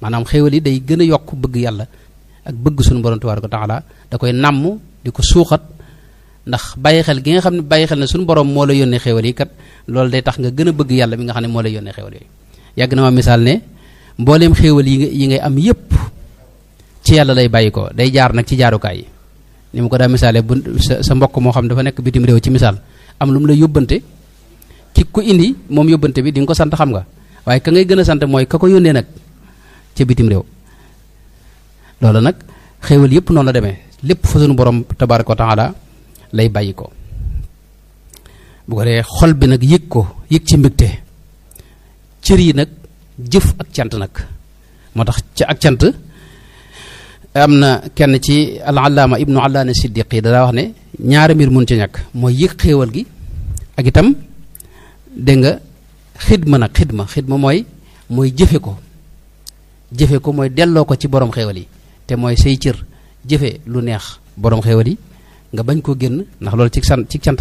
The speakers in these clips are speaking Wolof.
maanaam xéewal yi day gën a yokk bëgg yàlla ak bëgg suñu borom tabaaraka wa taala da koy nàmm di ko suuxat ndax bàyyi xel gi nga xam ne bàyyi xel ne suñu borom moo la yónnee xéewal yi kat loolu day tax nga gën a bëgg yàlla mi nga xam ne moo la yónnee xéewal yooyu yàgg na ma misaal ne mbooleem xéewal yi ngay am yépp ci yàlla lay bàyyi ko day jaar nag ci jaarukaay yi ni mu ko daa misaale bu sa mbokk moo xam dafa nekk bitim réew ci misaal am lu mu la yóbbante ki ko indi moom yóbbante bi di nga ko sant xam nga waaye ka ngay gën a sant mooy ka ko yónnee nag ca bitim réew loolu nag xéewal yépp noonu la demee lépp fa sunu borom tabaaraka wa taala lay bàyyi ko bu ko dee xol bi nag yëg ko yëg ci mbégte cër yi nag jëf ak cant nag moo tax ca ak cant am na kenn ci al-allaama ibnu allaana siddiqi daa wax ne ñaari mbir mun ci ñàkk mooy yëg xéewal gi ak itam dégg nga xidma mooy jëfe ko mooy delloo ko ci borom xéewal yi te mooy say cër jëfe lu neex borom xéewal yi nga bañ koo génn ndax loolu ci cant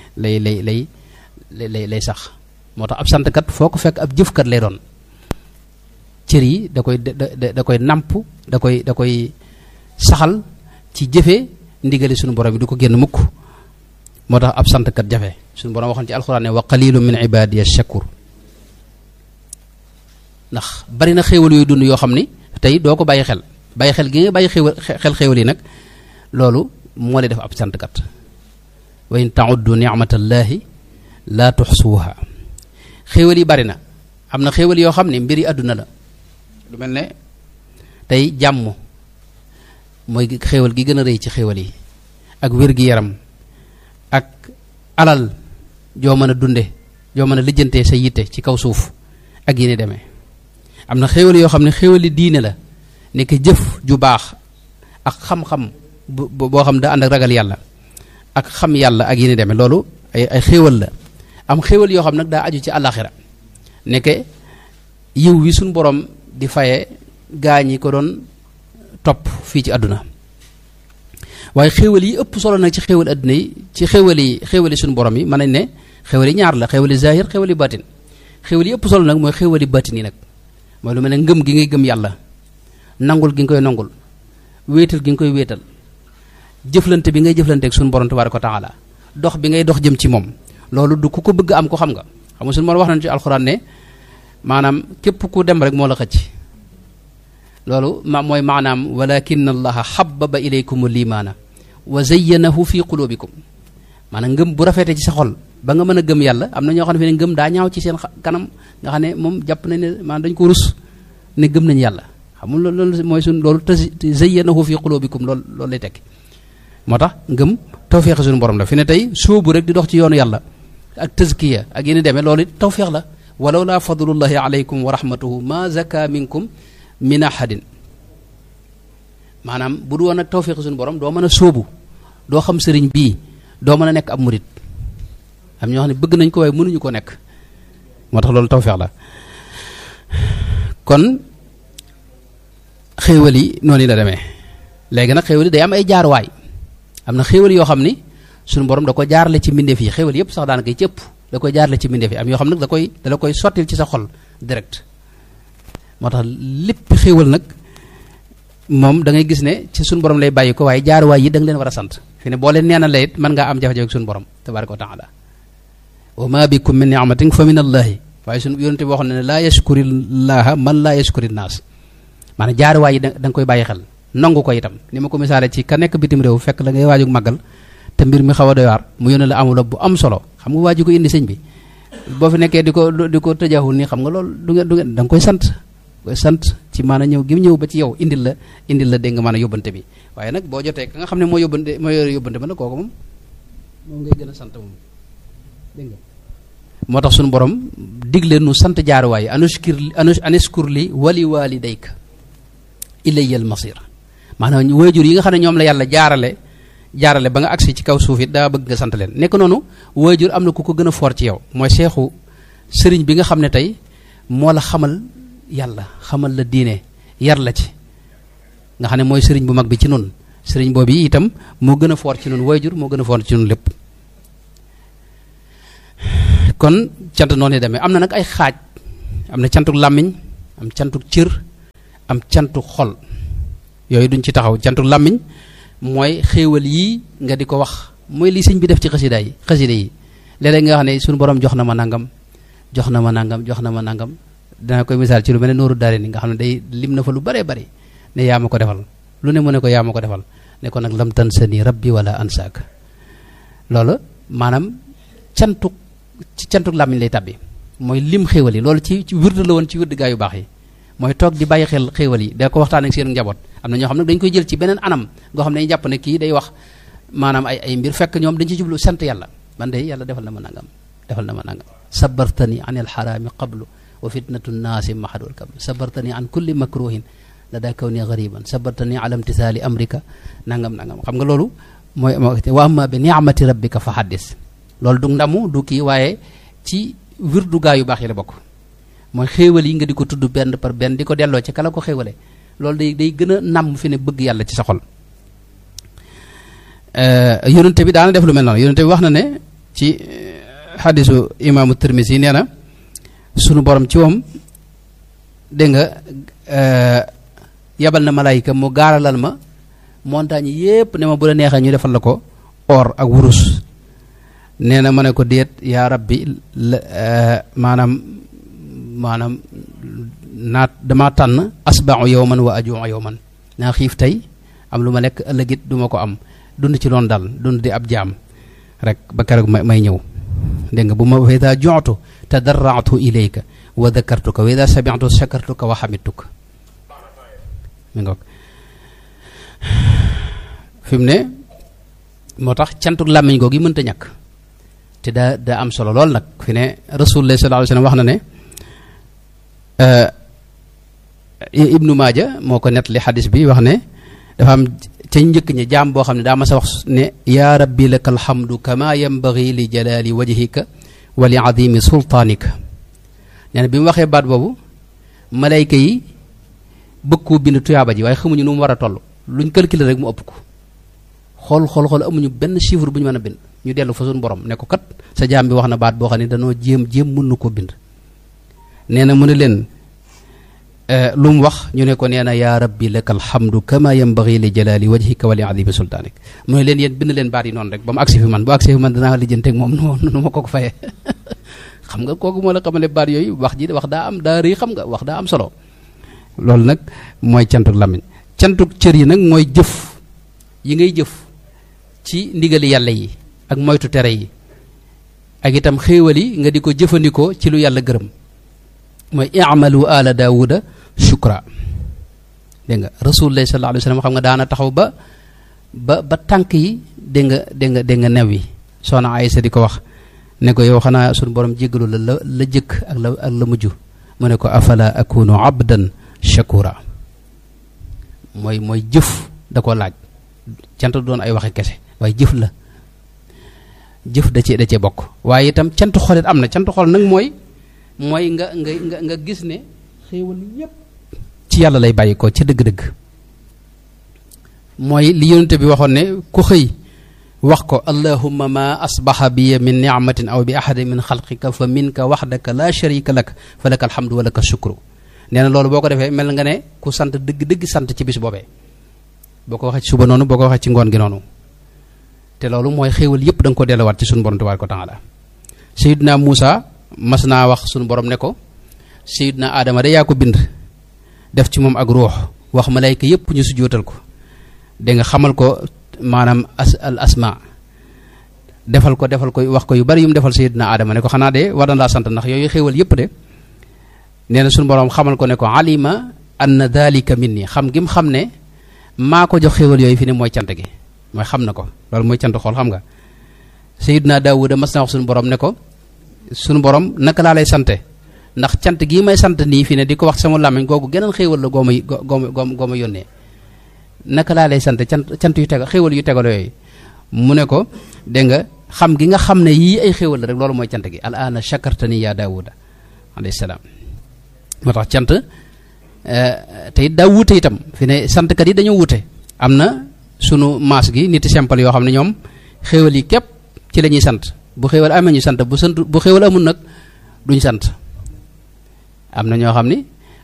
lay sax moo tax ab santkat foo ko fekk ab jëfkat lay doon cër yi da koy nàmp da koy saxal ci jëfe ndigali suñu borom yi du ko génn mukk moo tax ab santkat jafe suñu borom waxoon ci alxuraan ne wa qalilun min ibadiya shakur ndax bari na xéewal yooyu dund yoo xam ni tey doo ko bàyyi xel gi nga bàyyi xéewal yi nag loolu moo lay def ab santkat wa in ta'uddu ni'matallahi la tuxsuha xéewal yi bari na am na xéewal yoo xam ne mbiri àdduna la lu mel ne tey jàmm mooy xéewal gi gën a rëy ci xéewal yi ak wér-gi-yaram ak alal joo mën a dunde joo mën a lijjantee sa yitte ci kaw suuf ak yi ni demee am na xéewal yoo xam ne xéewali diine la nekk jëf ju baax ak xam-xam boo xam da ànd ak ragal yàlla ak xam yàlla ak yi ni demee loolu ay xéewal la am xéewal yoo xam nag daa aju ci àllaaxira nekke yiw wi suñ borom di faye gaa ñi ko doon topp fii ci àdduna waaye xéewal yi ëpp solo nag ci xéewal àdduna yi ci xéewali suñu borom yi mën nañ ne xéewal yi ñaar la xéewali zahir xéewali batin xéewal yi ëpp solo nag mooy xéewali batin yi nag mooy lu mel ne ngëm gi ngay gëm yàlla nangul gi nga koy nangul wéetal gi nga koy wéetal jëflante bi ngay jëflante ak suñu borom tabaaraka wa taala dox bi ngay dox jëm ci moom loolu du ku ko bëgg am ko xam nga suñu borom wax nañu ci alxuraan ne maanaam képp ku dem rek moo la xëcc loolu mooy maanaam walakin allaha xabbaba ilaykum limaana wa zayyanahu fi qulubikum maanaam ngëm bu rafetee ci sa xol ba nga mën a gëm yàlla am na ñoo xam ne ngëm daa ñaaw ci seen kanam nga xam ne moom jàpp nañ ne maanaam dañ ko rus ne gëm nañ yàlla xamul loolu mooy suñ loolu zayyanahu fi qulubikum loolu lay tekki moo tax ngëm tawfeex suñu borom la fi ne tey sóobu rek di dox ci yoonu yàlla ak tazkiya ak yéen demee loolu it tawfeex la walaw laa fadlullahi alaykum wa rahmatuhu ma zaka minkum min ahadin maanaam bu du woon ak tawfeex suñu borom doo mën a sóobu doo xam sëriñ bii doo mën a nekk ab murit am ñoo xam ne bëgg nañ ko waaye mënuñu ko nekk moo tax loolu tawfeex la kon xéewal yi noonu la demee léegi nag xéewal yi day am ay jaarwaay am na xéewal yoo xam ni suñu borom da ko jaarale ci mbindeef yi xéewal yëpp sax daanaka yi ci ëpp da koy jaarale ci mbindeef yi am yoo xam nag da la koy sottil ci sa xol direct moo tax lépp xéewal nag moom da ngay gis ne ci suñu borom lay bàyyi ko waaye jaarwaay yi da nga leen war a sant fi ne boo leen neenalee it mën ngaa am jafe-jafe ak suñu borom tabaraka wa taala wa ma bikum min ni'matin fa min allahi waaye suñu yonente bi waxoon ne laa yashkurillaha man laa yashkuri naas maanaam jaarwaay yi da nga koy bàyyi xel nangu ko itam ni ma ko misaale ci ka nekk bitim réew fekk la ngay waajug màggal te mbir mi xaw a doy waar mu yónnee la amul bu am solo xam nga waaju ko indi sëñ bi boo fi nekkee di ko tëjaxul nii xam nga loolu du ngeen da nga koy sant ci maanaam ñëw gi ñëw ba ci yow indil la dégg nga maanaam yóbbante bi waaye nag boo jotee ka nga xam ne moo yóbbante ba nag kooku moom ngay gën a sant moom dégg nga moo tax suñu borom digle nu sant jaaruwaay aniskur li wali walidayka ilayya al masir maanaam waajur yi nga xam ne ñoom la yàlla jaarale ba nga agsi ci kaw suuf it daa bëgg nga sant leen nekk noonu waajur am na ku ko gën a foor ci yow mooy seexu sëriñ bi nga xam ne tey moo la xamal yàlla xamal la diine yar la ci nga xam ne mooy sëriñ bu mag bi ci nun sëriñ boobu yi itam moo gën a foor ci nun waajur moo gën a foor ci nun lépp kon cant noonu demee am na nag ay xaaj am na cantuk làmmiñ am cantuk cër am cantu xol yooyu duñ ci taxaw. cantu làmmiñ mooy xéewal yii nga di ko wax mooy li sëñ bi def ci xasida yi léeg-léeg nga xam ne suñu borom jox na ma nangam jox na ma nangam dana koy misaal ci lu mel ne nooru daare ni nga xam ne day lim na fa lu bëree bëri ne yaa ma ko defal lu ne mu ne ko yaa ma ko defal ne ko nag lam tansani rabbi wala ansaak. loolu maanaam ci cantuk làmmiñ lay tàbbi mooy lim xéewal yi loolu ci wird la woon ci wird gaa yu baax yi mooy toog di bàyyi xel xéewal yi da ko waxtaan ak seen njaboot. am na ñoo xam ne dañ koy jël ci beneen anam ngoo xam ne dañuy jàpp ne kii day wax maanaam ay mbir fekk ñoom dañ ci jublu sant yàlla man de yàlla defal na ma nangam sabartani an alxaraami qablu wa fitnatu nnaasi mahadul kablu sabartani an kulli makruhin la daa kaw ni gariban sabartani ala imtisaali amrika nangam xam nga loolu mooy wa amma bi ni'mati rabbika fa haddis loolu du ndamu du kii waaye ci wirdu gaa yu baax yi la bokk mooy xéewal yi nga di ko tudd benn par benn di ko delloo ci kala ko xéewale loolu day gën a nàmm fi ne bëgg yàlla ci sa xol. yonente bi daana def lu mel noonu yonente bi wax na ne ci xadisu imaamu Tirmisi nee na sunu borom ci moom dégg nga yabal na malaayika mu gaaralal ma montagne yépp ne ma bu la neexee ñu defal la ko or ak wurus nee na ma ne ko déet yaa rabbi maanaam naat dama tànn asba'u yawman wa aju'u yawman naa xiif tey am lu ma lekk ëllëgit du ma ko am dund ci loon dal dund di ab jaam rek ba keroog may ñëw dégg nga bu ma wa ida ju'tu tadarra'tu ilayka wa dhakartuka wa ida sami'tu shakartuka wa hamidtuka mi ngoog fi mu ne moo tax cantuk làmmiñ googu yi mënta ñàkk te daa am solo lool nag fi ne rasulullah sallallahu alayhi wasallam wax na ne ibnu maaja moo ko nettali xadis bi wax ne dafa am ca njëkk ñi jaam boo xam ne daa ma sa wax ne yaa rabbi laka alhamdu kama yanbaghi li jalali wajhika wa li azimi sultaanika nee na bi mu waxee baat boobu malayka yi bëgg koo bind tuyaaba ji waaye xamuñu nu mu war a toll luñ calculer rek mu ëpp ko xool amuñu benn chiffre bu ñu mën a bind ñu dellu fa suñu borom ne ko kat sa jaam bi wax na baat boo xam ne danoo jéem mën na koo bind nee na mu ne leen lu mu wax ñu ne ko nee na yaa rabbi laka alhamdu kama yanbaghi li jalali wajhika wa li azimi sultaanik mu ne leen yéen bind leen baat yi noonu rek ba mu agsi fi man bu agsi fi man danaa lijjanteeg moom nu ma ko fayee xam nga kooku moo la xamale baat yooyu wax daa am daa rëy xam nga wax daa am solo loolu nag mooy cantuk làmmiñ cantuk cër yi nag mooy jëf yi ngay jëf ci ndigali yàlla yi ak moytu tere yi ak itam xéewal yi nga di ko jëfandikoo ci lu yàlla gërëm mooy i'malu ala daawuda shukra dégg nga rasulullah sallallahu alayhi wasallam xam nga daana taxaw ba tànk yi dégg nga new yi soxna Aysa di ko wax ne ko yow xanaa suñu borom jéggalu la jëkk ak la mujj mu ne ko afala akunu abdan shakura mooy jëf da ko laaj cant doon ay waxe kese waaye jëf la jëf da cee bokk waaye itam cantu xolit am na cantu xol nag mooy nga gis ne xéewal yépp ci yàlla lay bàyyi ko ca dëgg-dëgg mooy li yonente bi waxoon ne ku xëy wax ko allahumma ma asbaha bi min ni'matin aw bi ahadin min xalqika fa minka wahdaka la sharika lak fa laka alhamdu wa laka shukru nee na loolu boo ko defee mel nga ne ku sant dëgg-dëgg sant ci bis boobee boo ko waxee ci suba noonu boo ko waxee ci ngoon gi noonu te loolu mooy xéewal yépp da nga ko delluwaat ci suñu borom tabaaraka wa taala Seydina Muusa mas naa wax suñu borom ne ko Seydina Adama de yaa ko bind def ci moom ak ruux wax malayka yépp ñu sujjóotal ko dégg nga xamal ko maanaam al asma defal ko wax ko yu bari yu mu defal Seydina Adama ne ko xanaa de war na laa sant ndax yooyu xéewal yépp de nee na suñu borom xamal ko ne ko alima anna dhalika minni xam gi mu xam ne maa ko jox xéewal yooyu fi ne mooy cant gi mooy xam na ko loolu mooy cant xool xam nga Seydina Daawuda mas na wax suñu borom ne ko suñu borom naka laa lay sante ndax cant gii may sant nii fi ne di ko wax sama làmmiñ googu geneen xéewal la goo ma yónnee naka laa lay sante cant yu tegal xéewal yu tegal yooyu mu ne ko dégg nga xam gi nga xam ne yii ay xéewal la rek loolu mooy cant gi al aana shakartani ya Daawuda alayhi salaam moo tax cant te it daa wuute itam fi ne santkat yi dañoo wuute am na sunu maas gi nit simple yoo xam ne ñoom xéewal yi képp ci la ñuy sant bu xéewal amee ñu sant bu xéewal amul nag duñ sant am na ñoo xam ni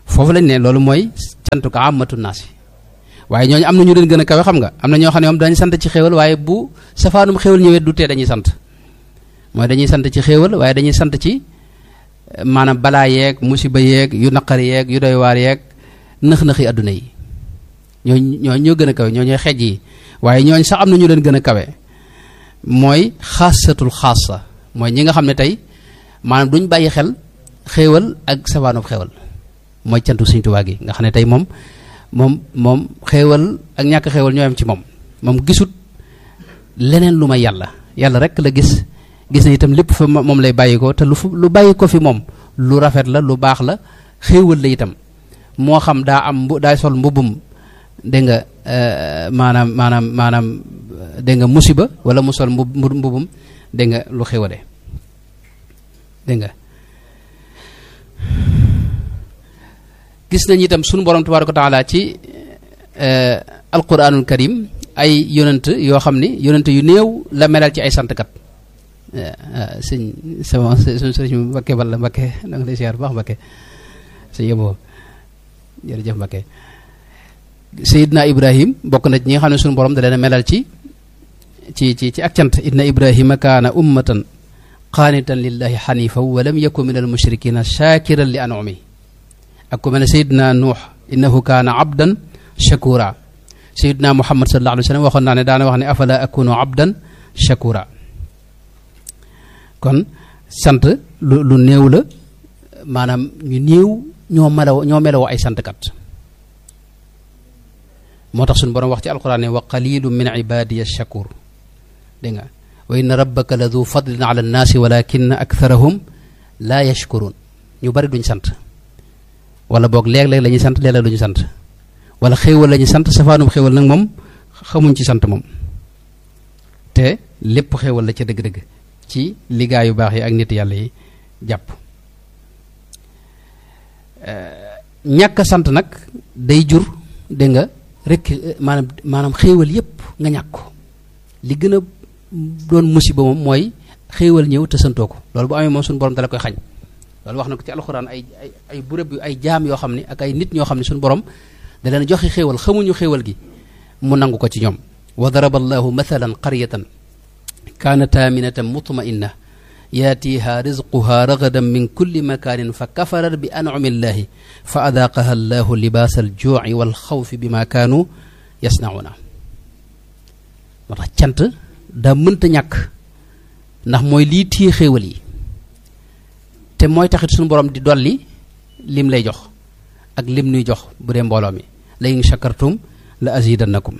foofu lañ ne loolu mooy cantu ko amatu naas waaye ñooñu am na ñu leen gën a kawe xam nga am na ñoo xam ne moom dañuy sant ci xéewal waaye bu safaanum xéewal ñëwee du tee dañuy sant mooy dañuy sant ci xéewal waaye dañuy sant ci maanaam balaa yeeg musiba yeeg yu naqari yeeg yu doy waar yeeg nëx-nëxi adduna yi ñooñu ñoo gën a kawe ñoo ñooy xeej yi waaye ñooñ sax am na ñu leen gën a kawe mooy xaasatul xaasa mooy ñi nga xam ne tey maanaam duñ bàyyi xel xéewal ak safaanub xéewal mooy cantu Sëñ Tuubaa gi nga xam ne tey moom xéewal ak ñàkk xéewal ñoo am ci moom gisut leneen lu may yàlla rek la gis na itam lépp fa moom lay bàyyi ko te lu bàyyi ko fi moom lu rafet la lu baax la xéewal la itam moo xam daa sol mbubbum dégg nga maanaam dégg nga musiba wala mu sol mbubum dégg nga lu xéwale dégg nga gis nañu itam sunu borom tabaaraka wa taala ci alquranul karim ay yonent yoo xam ni yonent yu néew la melal ci ay santkat sëñ sama suñu sëriñ Mbakke Balla Mbakke da nga lay siyaar bu baax Mbakke sëñ yëboo jërëjëf Mbakke Seydina Ibrahim bokk na ci ñi nga xam ne suñu borom da leen a melal ci ak cant inna Ibrahima kaana ummatan qaanitan lillahi xanifa wa lam yakun min al mushrikina shakiran li an'umi ak ku mel ne Seydina Nuux innahu kaana abdan shakura Seydina Muhammad sallallahu alayhi wa sallam waxoon naa ne daana wax ne afala akunu abdan shakura kon sant lu néew la maanaam ñu néew ñoo meloo ay santkat moo tax suñu borom wax ci alquran ne wa qalilun min ibadiya shakur dégg nga wa inna rabbaka la du fadlin ala annaasi walakin aktharahum la yashkurun ñu bari duñ sant wala boog léeg-léeg la ñuy sant léeg-léeg duñu sant wala xéewal la ñuy sant safaanum xéewal nag moom xamuñ ci sant moom te lépp xéewal la ca dëgg-dëgg ci liggéey yu baax yi ak nit yàlla yi jàpp ñàkk sant nag day jur dégg nga rek maanaam xéewal yépp nga ñàkk ko li gën a doon musiba moom mooy xéewal ñëw te santoo ko loolu bu amee moom suñu borom dala koy xañ loolu wax na ko ci alxuraan ay bërëb yu ay jaam yoo xam ne ak ay nit ñoo xam ne suñu borom da leen joxe xéewal xamuñu xéewal gi mu nangu ko ci ñoom wa daraba allahu mathalan qaryatan kaanat aaminatan mutma'inna yaatiha rizquha ragadan min kulli makaanin fa kafarat bi an'ami llahi fa adaaqaha allahu libaasa aljuuci wal xawfi bima kaanu yasnauna moo tax cant daa mënta ñàkk ndax mooy lii téye xéewal yi te mooy taxit suñu borom di dolli lim lay jox ak lim nuy jox bu dee mbooloo mi la in shakartum la azidannakum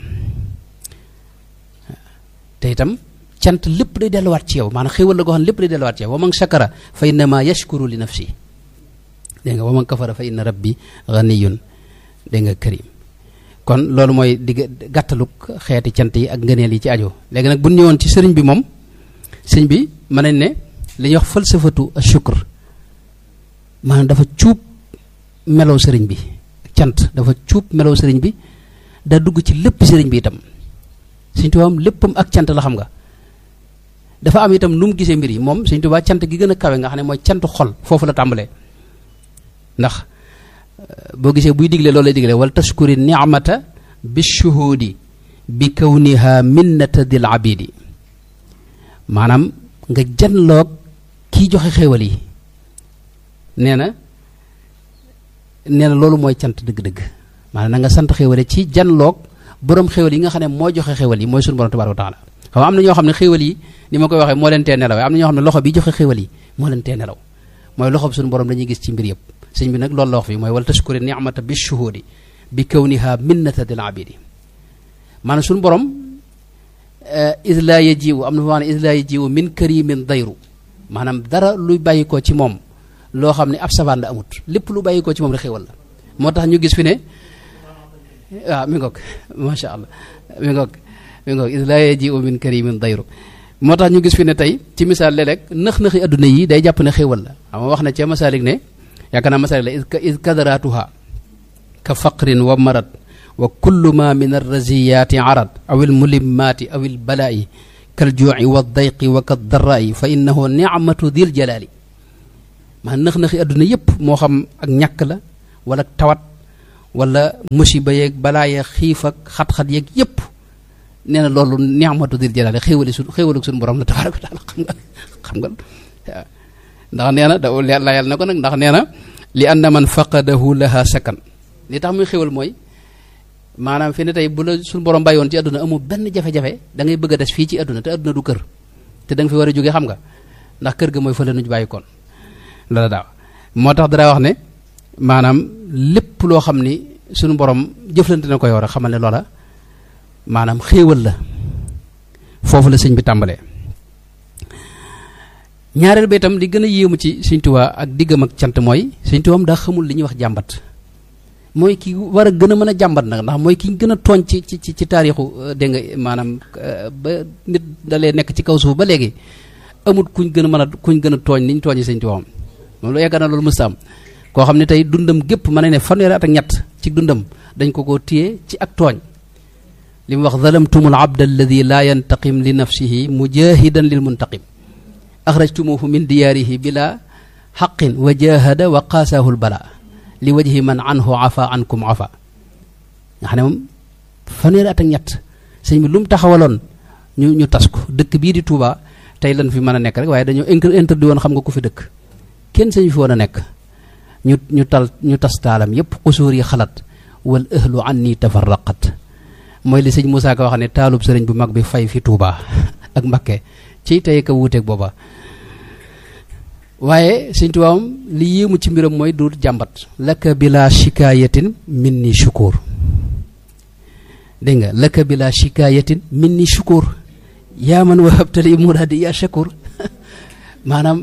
te itam cant lépp day delluwaat ci yow maanaam xéewal la goo xam ne lépp day delluwaat ci yow wa man shakara fa innama yashkuru li nafsi dégg nga wa man kafara fa inna rabbi ganiyun dégg nga karim kon loolu mooy gàttaluk xeeti cant yi ak ngëneel yi ci aju léegi nag bu ñu ñëwoon ci sëriñ bi moom sëriñ bi mën nañ ne li ñuy wax falsafatu ashukr maanaam dafa cuub melow sëriñ bi cant dafa cuub melow sëriñ bi daa dugg ci lépp sëriñ bi itam Sëriñ Tuubaa léppam ak cant la xam nga dafa am itam nu mu gisee mbir yi moom Sëriñ Tuubaa cant gi gën a kawe nga xam ne mooy cantu xol foofu la tàmbalee ndax boo gisee buy digle loolu lay digle wal tashkuri ni'mata bi shuhudi bi kawniha minnata dil abidi maanaam nga janloog kii joxe xéewal yi nee na loolu mooy cant dëgg-dëgg maanaam na nga sant xéewale ci janloog borom xéewal yi nga xam ne moo joxe xéewal yi mooy sunu borom tabaaraka wa taala xam am na ñoo xam ne xéewal yi ni ma koy waxee moo leen tee nelaw am na ñoo xam ne loxo bi joxe xéewal yi moo leen tee nelaw mooy loxo bi sunu borom dañuy gis ci mbir yëpp sëñ bi nag loolu la wax fii mooy wala tashkuri ni'mata bi shuhudi bi kawniha minnata dil abidi maanaam sunu borom is laa yajiwu am na fa wax ne is laa yajiwu min karimin dayru maanaam dara luy bàyyi ko ci moom loo xam ne ab savaan la amut lépp lu bàyyi ko ci moom rek xéewal la moo tax ñu gis fi ne waaw mi ngoog macha allah mi ngoog is laa yajiwu min karimin dayru moo tax ñu gis fi ne tey ci misaal léeg-léeg nëx-nëxi adduna yi day jàpp ne xéewal la xam nga wax na ca masaalik ne yaakaar naa masaalik la is kadaratuha ka faqrin wa marad wa kullu ma min arraziyaati arad aw il mulimmaati aw il balaa'i kal juuci wa dayqi wa ka darraa'i fa innahu nicmatu dil jalaali maa nëx-nëxi adduna yépp moo xam ak ñàkk la wala tawat wala musiba yeeg balaa yeeg xiif ak xat-xat yeeg yépp nee na loolu ni'matu dil jalaali xéewalu suñu borom la tabaaraka wa taala xam nga ndax nee na da layal na ko nag ndax nee na li anna man faqadahu laha sakan li tax muy xéwal mooy maanaam fi ne tey bu la suñu borom bàyyoon ci àdduna amul benn jafe-jafe da ngay bëgg a des fii ci àdduna te àdduna du kër te da nga fi war a jógee xam nga ndax kër ga mooy fële nu ñu bàyyi koon loola daaw moo tax dara wax ne maanaam lépp loo xam ni suñu borom jëflante na koy war a xamal ne loola maanaam xéewal la foofu la sëñ bi tàmbalee ñaareel ba itam li gën a yéemu ci Sëñ Tuubaa ak diggam ak cant mooy Sëñ Tuubaa daa xamul li ñuy wax jàmbat mooy ki war a gën a mën a jàmbat nag ndax mooy ki gën a tooñ ci taarixu dégg nga maanaam ba nit dalee nekk ci kaw suuf ba léegi amut kuñ gën a tooñ ni ñu tooñi Sëñ Tuubaa moom lu yaakaar na loolu mësta am koo xam ne tey dundam gépp mën na ne fanweeri at ak ñett ci dundam dañ ko koo téye ci ak tooñ li mu wax zalamtumul abda alladi laa yantaqim li nafsihi mujahidan lil muntaqim axrajtumuhu min diyaarihi bila xaqin wa jahada wa qaasaahu lbala li wajhi man anhu afa ankum afa nga xam ne moom fanweeri at ak ñett sëñ bi lu mu taxawaloon ñu tas ko dëkk bii di Touba tey lan fi mën a nekk rek waaye dañoo interdit woon xam nga ku fi dëkk kenn sañu fi woon a nekk ñu tas taalam yépp usuur yi xalat wal ahlu anni tafarraqat mooy li sëñ Moussa Ka wax ne taalub sëriñ bu mag bi fay fi Touba ak Mbakke ci tey ka wuuteeg booba waaye Sëñ Tuubaa li yéemu ci mbiram mooy du jàmbat laka bila shikaayatin minni shukur dégg nga laka bila shikaayatin minni shukur yaa man wahabtali muraadi yaa shakur maanaam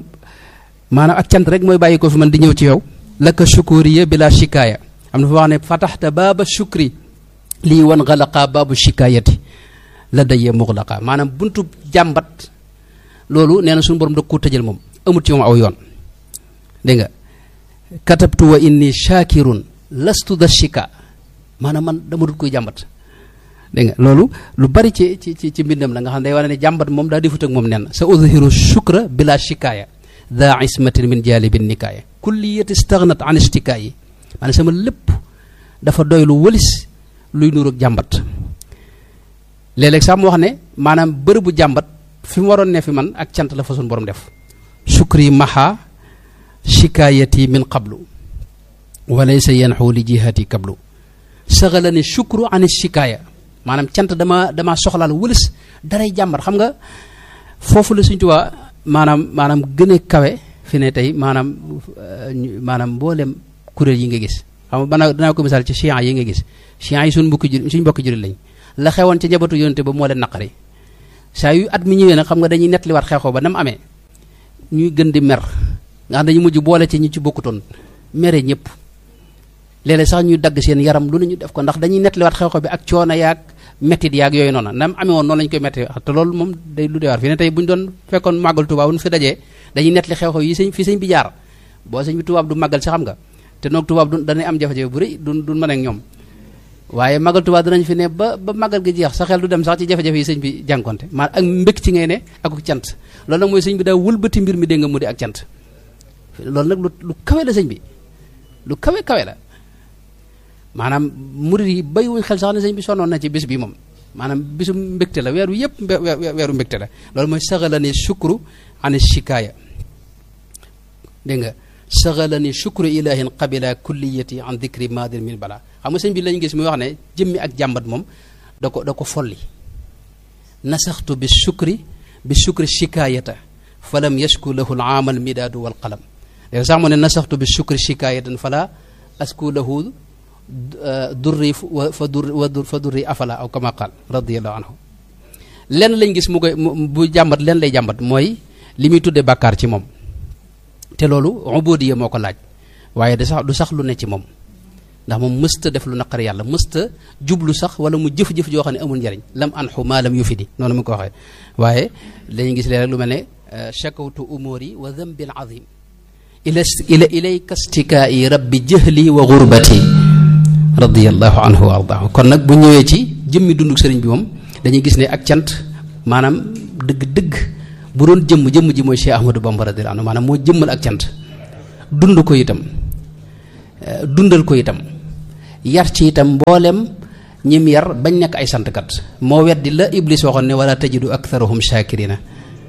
ak cant rek mooy bàyyi ko fi man di ñëw ci yow laka shukuriya bila shikaaya am na fa wax ne fataxta baaba shukri lii wan xalaqa baabu shikaayati la dayee muxlaqa maanaam buntu jàmbat loolu nee na suñu borom da ko tëjal moom amut ci moom aw yoon dégg nga katabtu wa inni shakirun lastu da shika maanaam man dama dut koy jàmbat dégg nga loolu lu bari ci mbindam la nga xam ne day wane ne jàmbat moom daa defut ak moom nen sa uzhiru shukra bila shikaaya da ismatin min jalibin nikaaya kulliyati stagnat an istikaayi maanaam sama lépp dafa doy lu wëlis luy nuur ak jàmbat léeg-léeg sax mu wax ne maanaam bërëbu jàmbat fi mu waroon ne fi man ak cant la fa suñu borom def shukri maha shikaayati min qablu walaysa yanxu li jihati qablu saxalani shukru an shikaaya maanaam cant dama soxlaal wëlis daray jàmbat xam nga foofu la Sëñ Tuubaa maanaam gën a kawe fi ne tey maanaam mboolem kuréel yi nga gis xam nga danaa ko misaal ci chiites yi nga gis chiites yi suñ mbokki jullit lañ la xewoon ca njabootu yonte ba moo leen naqari saa yu at mi ñëwee nag xam nga dañuy nettaliwaat xew-xew ba nam amee ñuy gën di mer nga xam dañu mujj boole ci ñi ci bokkutoon mere ñëpp léeg-léeg sax ñuy dagg seen yaram lu ne ñu def ko ndax dañuy nettaliwaat xew-xew bi ak coono yaag mettit yaag yooyu noonu nam amee woon noonu lañu koy metti te loolu moom day lu deewaar fi ne tey bu ñu doon fekkoon màggal Tuubaa bu ñu fi dajee dañuy nettali xew-xew yi fi sëñ bi jaar boo sëñ bi tubaab du màggal si xam nga te noog tubaab du danay am jafe-jafe bu rëy du mën ak ñoom waaye màggal Tuubaa danañ fi ne ba màggal gi jeex sa xel du dem sax ci jafe-jafe yi sëñ bi jànkonte maa ak mbég ci ngay ne ak cant loolu nag mooy sëñ bi daa wëlbati mbir mi dégg nga mu di ak cant loolu nag lu kawe la sëñ bi lu kawe la maanaam murid yi bàyyiwuñ xel sax ne sëñ bi sonnoon na ci bis bi moom maanaam bisu mbégte la weer wi yëpp weeru mbégte la loolu mooy saxalani shukru ani shikaaya dégg nga saxalani shukru ilahin qabila kulliyati an dikri madin min bala xam nga sëñ bi lañu gis muy wax ne jëmmi ak jàmbat moom da ko folli nasaxtu bi shukri shikaayata falam yashku lahu al aamal midaadu wal qalam léegi sax mu ne nasaxtu bi shukri shikaayatan fala asku lahu durri fa durri afala aw kama qaal radiyallahu anhu lenn lañ gis mu koy bu jàmbat lenn lay jàmbat mooy li muy tudde bàkkaar ci moom te loolu ubudiya moo ko laaj waaye du sax lu ne ci moom ndax moom mësta def lu naqar yàlla mësta jublu sax wala mu jëf-jëf joo xam ne amul njariñ lam anxu maa lam yufidi noonu mu ko waxee waaye dañuy gis léeg rek lu mel ne shakawtu umuri wa dhanbil azim ilayka stikaa'i rabbi jahli wa gurbati radiyallahu anhu wa ardaahu kon nag bu ñëwee ci jëmmi dunduk sëriñ bi moom dañuy gis ne ak cant maanaam dëgg-dëgg bu doon jëmm ji mooy Cheikh Ahmadou Bamba radiyallahu anhu maanaam moo jëmmal ak cant dund ko itam dundal ko itam yar ci itam mboolem ñim yar bañ nekk ay santkat moo weddi la Iblis waxoon ne wala tajidu aktharahum shakirina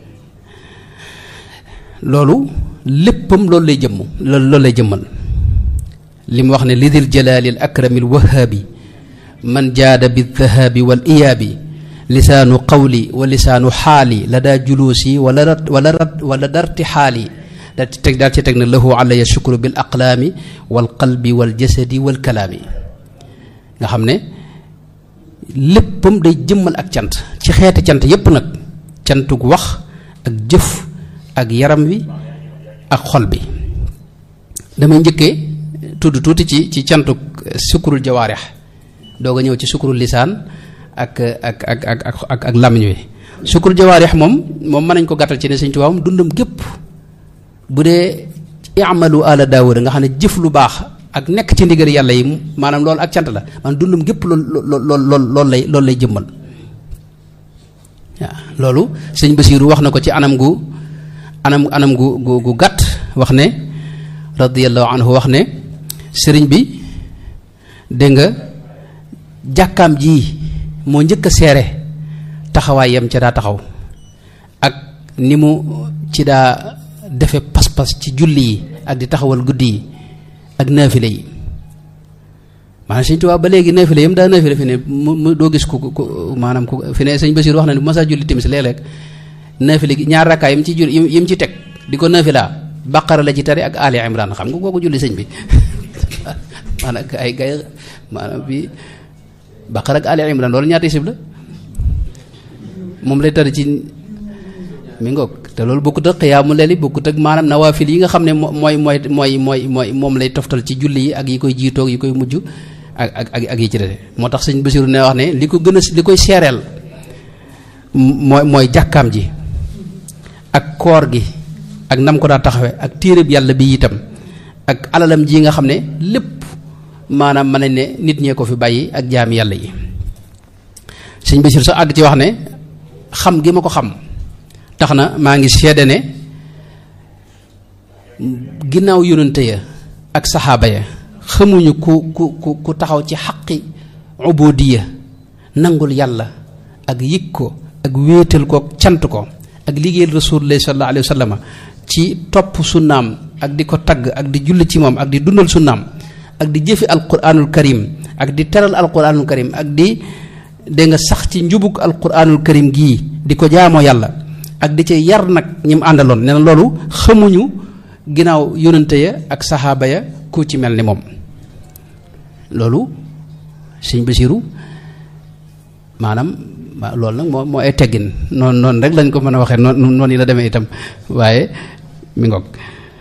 loolu léppam loolu lay jëmm loolu lay jëmmal li mu wax ne lidil jalaali al akrami al wahaabi man jaada bi dhahabi wal iyaabi lisaanu qawli wa lisaanu xaali la daa juluusi wala darti xaali daal ci teg na lahu alaya shukru bil aqlaami wal qalbi wal jasadi wal kalaami nga xam ne léppam day jëmmal ak cant ci xeeti cant yépp nag cantug wax ak jëf ak yaram wi ak xol bi damay njëkkee tudd tuuti ci cantuk sukkurul jawaarix doog a ñëw ci sukkurul lisaan ak làmmiñ wi sukkurul jawaarix moom mën nañ ko gàttal ci ne Sëñ Tuubaa dundam gépp bu dee i'malu ala daawuda nga xam ne jëf lu baax ak nekk ci ndigal yàlla yi maanaam loolu ak cant la man dundam gépp loolu lay jëmmal waaw loolu sëñ Basiiru wax na ko ci anam gu gàtt wax ne radiyallahu anhu wax ne sëriñ bi dégg nga jàkkaam ji moo njëkk a seere taxawaay yam ca daa taxaw ak ni mu ci daa defe pas-pas ci julli yi ak di taxawal guddi yi ak naafile yi maanaam Sëñ Tuubaa ba léegi naafile yam daa naafile fi ne mu doo gis ku maanaam ku fi ne sëñ Basiir wax na ne bu ma saa julli timis léeg-léeg naafile gi ñaar rakkaa yim ci jul yim ci teg di ko naafilaa Baqara la ci tari ak Ali Imran xam nga kooku julli sëñ bi maanaam ay gay maanaam bi Baqara ak Ali Imran loolu ñaata isib la moom lay tari ci mi ngoog te loolu bokkut ak xiyaamu leeli bokkut ak maanaam nawaafil yi nga xam ne mooy moom lay toftal ci julli yi ak yi koy jiitoog yi koy mujj ak yi ci dede moo tax sëñ Basiru ne wax ne li ko gën a li koy seereel mooy jàkkaam ji ak koor gi ak nam ko daa taxawe ak téeréb yàlla bi itam ak alalam ji nga xam ne lépp maanaam mën nañ ne nit ñee ko fi bàyyi ak jaami yàlla yi sëñ Basiru sax àgg ci wax ne xam gi ma ko xam tax na maa ngi seede ne ginnaaw yonente ya ak saxaaba ya xamuñu ku taxaw ci xaqi ubudiya nangul yàlla ak yëg ko ak wéetal ko cant ko ak liggéeyal rasulullah sallallahu alayhi wa sallam ci topp sunnaam ak di ko tagg ak di julli ci moom ak di dundal sunnaam ak di jëfi alquranul karim ak di teral alquranul karim ak di dégg nga sax ci njubug alquranul karim gii di ko jaamoo yàlla ak di ca yar nag ñi mu àndaloon nee na loolu xamuñu ginnaaw yonente ya ak saxaaba ya ku ci mel ni moom loolu sëñ Basiru maanaam loolu nag moo ay teggin noonu rek lañ ko mën a waxee noonu yi la demee itam waaye mi ngoog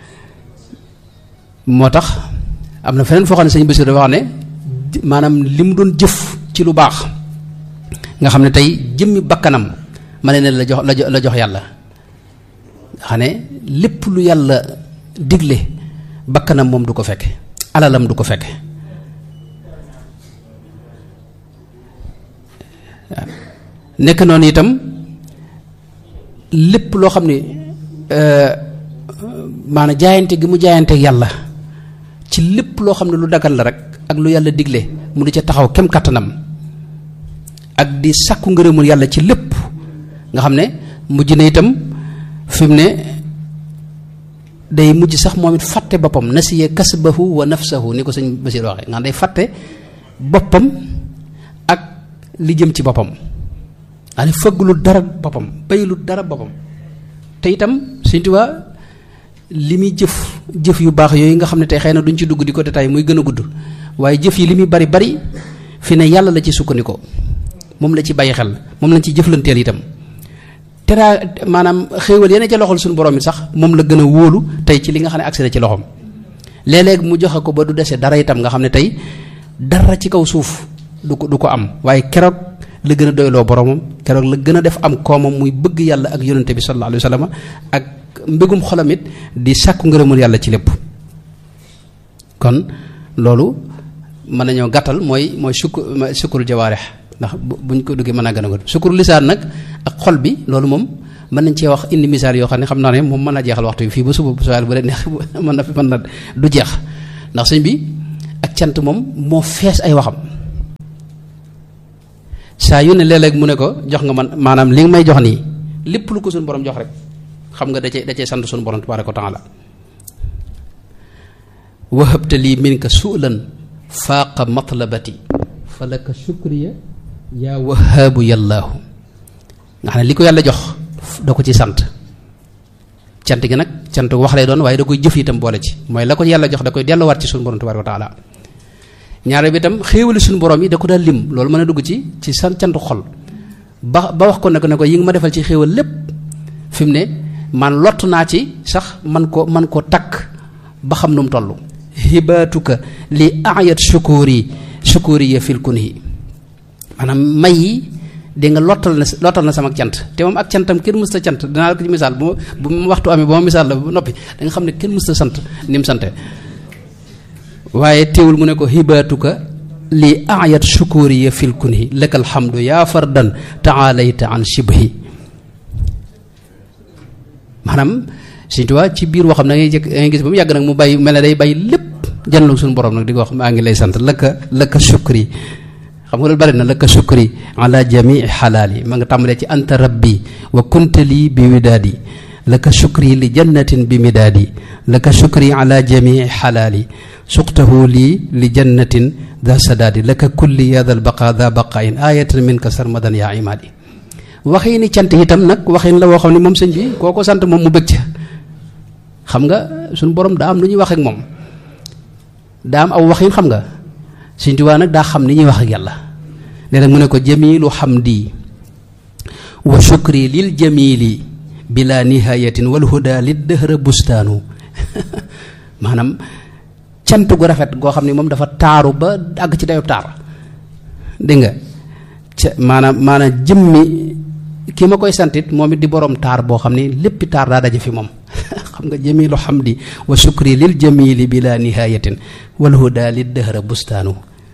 moo tax am na feneen foo xam ne sëñ Basiru dafa wax ne maanaam li mu doon jëf ci lu baax nga xam ne tey jëmmi bakkanam ma ne la jox yàlla nga xam ne lépp lu yàlla digle bakkanam moom du ko fekke alalam du ko fekke nekk noonu itam lépp loo xam ne maanaam jaayante gi mu jaayante yàlla ci lépp loo xam ne lu dagal la rek ak lu yàlla digle mu di ca taxaw kem kattanam ak di sàkku ngërëmul yàlla ci lépp nga xam ne mujj na itam fi mu ne day mujj sax moom it fàtte boppam nasiya kasbahu wa nafsahu ni ko sëñ Basiir waxee nga xam day fàtte boppam ak li jëm ci boppam ani fëgglu dara boppam baylu dara boppam te itam Sëñ Tuubaa li muy jëf yu baax yooyu nga xam ne tey xëy na duñ ci dugg di ko détail muy gën a gudd waaye jëf yi li muy bari fi ne yàlla la ci sukkandikoo moom la ci bàyyi xel moom lañ ci jëflanteel itam teraa maanaam xéewal yeneen ca loxol suñu borom it sax moom la gën a wóolu tey ci li nga xam ne agsi na ci loxoom léeg-léeg mu joxe ko ba du dese dara itam nga xam ne tey dara ci kaw suuf du ko am waaye keroog la gën a doyloo boromam keroog la gën a def am koomam muy bëgg yàlla ak yonente bi sallallahu alayhi wa sallam ak mbégum xolam it di sàkku ngërëmul yàlla ci lépp kon loolu mën nañoo gàttal mooy sukkur jawaarix ndax buñ ko duggee mën a gën a gudd sukkur lisaan nag ak xol bi loolu moom mën nañ cee wax indi misaal yoo xam ne xam naa ne moom mën na jeexal waxtu bi fii ba suba bu soobee bu leen neex mën na du jeex ndax sëñ bi ak cant moom moo fees ay waxam saa yu ne léeg-léeg mu ne ko jox nga man maanaam li nga may jox nii lépp lu ko suñu borom jox rek xam nga da cee sant suñu borom tabaaraka wa taala wahabta lii minka su'lan faaqa matlabati fa laka shukriya yaa wahaabu yallaahu nga xam ne li ko yàlla jox da ko ci sant cant gi nag cant wax lay doon waaye da koy jëf itam boole ci mooy la ko yàlla jox da koy delluwaat ci suñu borom tabaaraka wa taala ñaare bi itam xéewali suñu borom yi da ko daal lim loolu mën a dugg ci san cantu xol ba wax ko ne ko yi nga ma defal ci xéewal lépp fi mu ne man lott naa ci sax man ko takk ba xam nu mu toll hibaatuka li ayat shukuri ya fil kunhi maanaam may yi di nga lottal na sama cant te moom ak cantam kenn mësta cant dinaa la ko ci misaal bu ma waxtu amee ba ma misaal la ba noppi da nga xam ne kenn mësta sant ni mu sante waaye teewul mu ne ko hibaatuka li ayat shukuriya fil kunhi lakal hamdu yaa fardan taalayta an shibhi maanaam Sëñ Tuubaa ci biir waxam da ngay gis ba mu yàgg nag mu bàyyi mel ne day bàyyi lépp jënd suñu borom nag di ko wax maa ngi lay sant laka shukri xam nga loolu bari na laka shukri ala jamii xalaali ma nga tàmbalee ci anta rabbi wa kunta lii bi widaadi laka shukri li jannatin bi midaadi laka shukri ala jamii xalaali suqtahu lii li jannatin da sadaadi laka kulli ya dal baqa da baqain ayatan minka sarmadan yaa imaadi waxi ni cant itam nag waxin la woo xam ne moom sëñ bi koo ko sant moom mu bëgg ca xam nga suñu borom daa am lu ñuy wax ak moom daa am aw waxin xam nga Sëñ Tuubaa nag daa xam ni ñuy wax ak yàlla léeg-léeg mu ne ko jamilu hamdi wa shukri lil jamili bila nihayatin wal huda lid dëhra bustaanu maanaam cant gu rafet goo xam ne moom dafa taaru ba àgg ci dayob taar dégg nga maanaam jëmmi ki ma koy santit moom it di borom taar boo xam ne léppi taar daa daje fi moom xam nga jamilu hamdi wa shukri lil jamili bila nihayatin wal huda lid dëhra bustaanu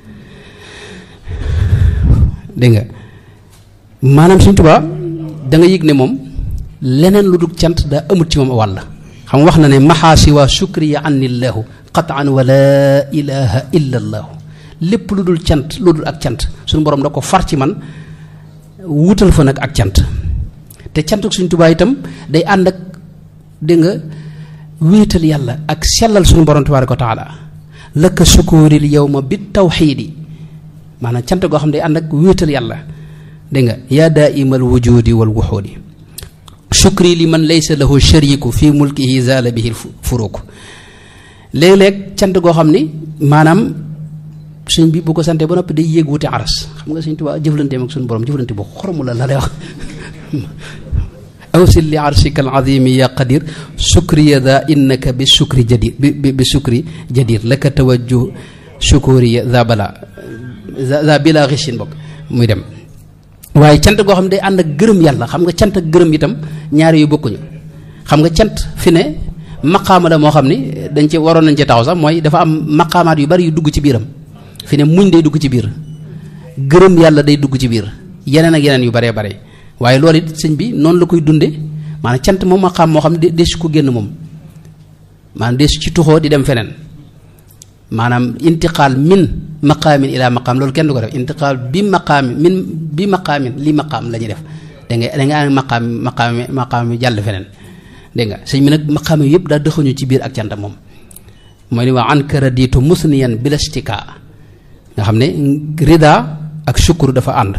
dégg nga maanaam Sëñ Tuubaa da nga yëg ne moom leneen lu dul cant daa amut ci moom wàll xam wax na ne maxaasi waa shukriya annillahu qataan wa laa ilaha illa allahu lépp lu dul cant lu dul ak cant suñu borom da ko far ci man wutal fa nag ak cant te cantuk Sëñ Tuubaa itam day ànd ak dégg nga wéetal yàlla ak sellal suñu borom tabaaraka wa taala laka sukuuril yawma bi tawxiidi maanaam cant goo xam ne day ànd ak wéetal yàlla dégg nga yaa daaimal wujudi wal wuxuudi shukri li man laysa lahu shariku fi mulkihi zaala bihi furuuk léeg-léeg cant goo xam ni maanaam sëñ bi bu ko santee ba noppi day yéeg wuti aras xam nga Sëñ Tuubaa jëflanteem ak suñu borom jëflante bu xoromu la lay wax awsil li arshika al azimi ya qadir shukriya da innaka bi shukri jadir bi shukri jadir laka tawajjuh shukuriya za bala za bila xishin bokk muy dem waaye cant goo xam ne day ànd ak gërëm yàlla xam nga cant ak gërëm itam ñaari yu bokkuñu xam nga cant fi ne maqaama la moo xam ni dañ ci waroon nañ ci taxaw sax mooy dafa am maqaamaat yu bari yu dugg ci biiram fi ne muñ day dugg ci biir gërëm yàlla day dugg ci biir yeneen ak yeneen yu baree bare waaye loolu it sëñ bi noonu la koy dunde maanaam cant moom maqaam moo xam ne deesu ko génn moom maanaam deesu ci tuxoo di dem feneen maanaam intiqaal min maqaamin ila maqaam loolu kenn du ko def intiqaal bi maqaamin min bi maqaamin li maqaam la ñuy def da nga am maqaam mi jàll feneen dégg nga sëñ bi nag maqaam yi yëpp daa dëxuñu ci biir ak cant moom mooy ni waa ankara diitu musniyan bilastika nga xam ne rida ak sukkur dafa ànd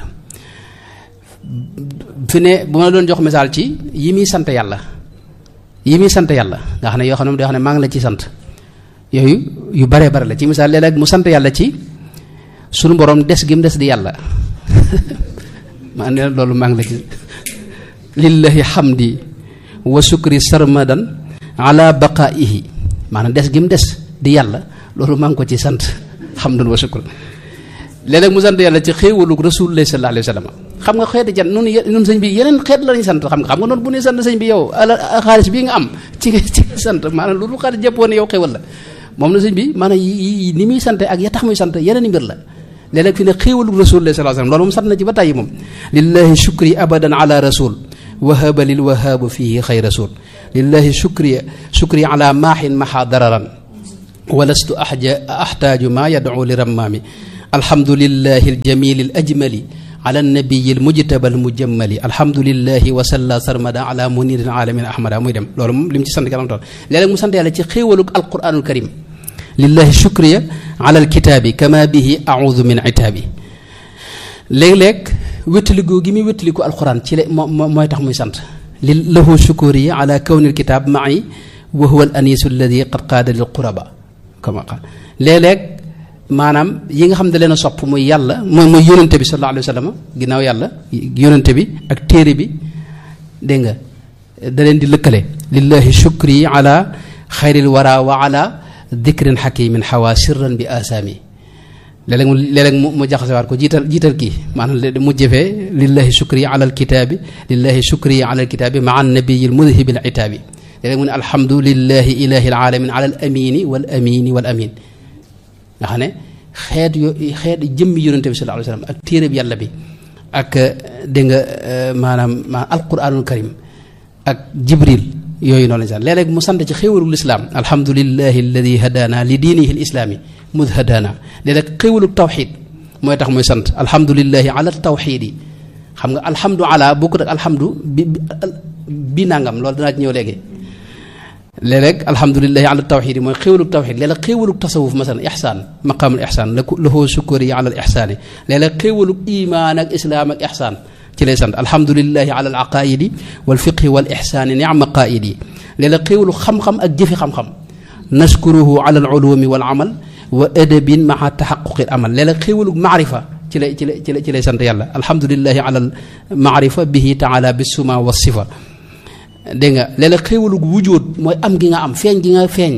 fi ne bu ma la doon jox misaal ci yi muy sant yàlla nga xam ne yoo xam ne day wax ne maa ngi la ci sant yooyu yu baree bare la ci misaal léeg-léeg mu sant yàlla ci sunu borom des gi mu des di yàlla maa ne loolu maa ngi la ci lillahi hamdi wa sukri sarmadan ala baqaihi maanaam des gi mu des di yàlla loolu maa ngi ko ci sant hamdan wa sukr léeg-léeg mu sant yàlla ci xéewalu rasulullah sallallahu alayhi wa sallam xam nga xeeti jan nun sëñ bi yeneen xeet la ñuy sant xam nga noonu bu ñuy sant sëñ bi yow xaalis bii nga am ci sant maanaam loolu xaalis jëppoon yow xéwal la moom na sëñ bi maanaam yi ni muy sante ak ya tax muy sant yeneen i mbir la léeg-léeg fi ne xéewalu rasulullah sallallahu alayhi wa sallam loolu moom sant na ci ba tàyyi moom lillahi shukri abadan ala rasul wahaba lil wahabu fihi xay rasul lillahi shukri ala maahin maha dararan walastu ahtaaju ma yad'u li rammaami alhamdulillahi aljamili alajmali ala nabiyi almujtaba almujammali alhamdulillahi wa salla sarmada ala munirin alamin ahmada muy dem loolu moom li mu ci sant kanam tool léeg-léeg mu sant yàlla ci xéewalug alquranul karim lillahi shukriya ala alkitaabi kama bihi a'udhu min itaabi léeg-léeg wéttaligoo gi muy wéttaliku alquran ci la mooy tax muy sant lahu shukuriya ala kawni alkitab ma'i wa huwa al anisu alladi qad qaada lil quraba kama qaal léeg-léeg maanaam yi nga xam ne leen a sopp muy yàlla mooy yónente bi sallallahu alayhi wa sallam ginnaaw yàlla yónente bi ak téere bi dégg nga da leen di lëkkale lillahi shukri ala xayril wara wa ala dikrin xakimin xawa sirran bi asaami léeg-léeg mu jaxasewaat ko jiital kii maanaam mu jëfee lillahi shukri ala alkitaabi lillahi shukri ala alkitaabi maa annabiyi almudhibi alitaabi léeg-léeg mu ne alhamdulillahi ilahi alalamin ala al amini wal amini wal amin nga xam ne xeet jëmmi yonente bi sallallahu alayhi wa sallam ak téere bi yàlla bi ak dégg nga maanaam alquranul karim ak jibril yooyu noonu lañ sant léeg-léeg mu sant ci xéewalug lislaam alhamdulillahi alladi hadana li diinihi l islaami mud hadana léeg-léeg xéewalug tawxid mooy tax muy sant alhamdulillahi ala tawxid yi xam nga alhamdu ala bokkut ak alhamdu bi nangam loolu danaa ci ñëw léegi léeg-léeg alhamdulilahi ala tawxid yi mooy xéewalug tawxid léeg-léeg xéewalug tasawuf masalan ixsaan maqaamul ixsaan lahu sukuri ala al ixsaani léeg-léeg xéewalug imaan ak islaam ak ixsaan ci lay sant alhamdulilahi ala al aqaidi wal fiqhi wal ixsaani ni'ma qaidi léeg-léeg xéewalug xam-xam ak jëfi xam-xam naskuruhu ala al ulumi wal amal wa adabin maa taxaquqil amal léeg-léeg xéewalug maarifa ci lay sant yàlla alhamdulilahi ala al maarifa bihi taala bisuma wa sifa dégg nga léeg-léeg xéewalug wujjóot mooy am gi nga am feeñ gi nga feeñ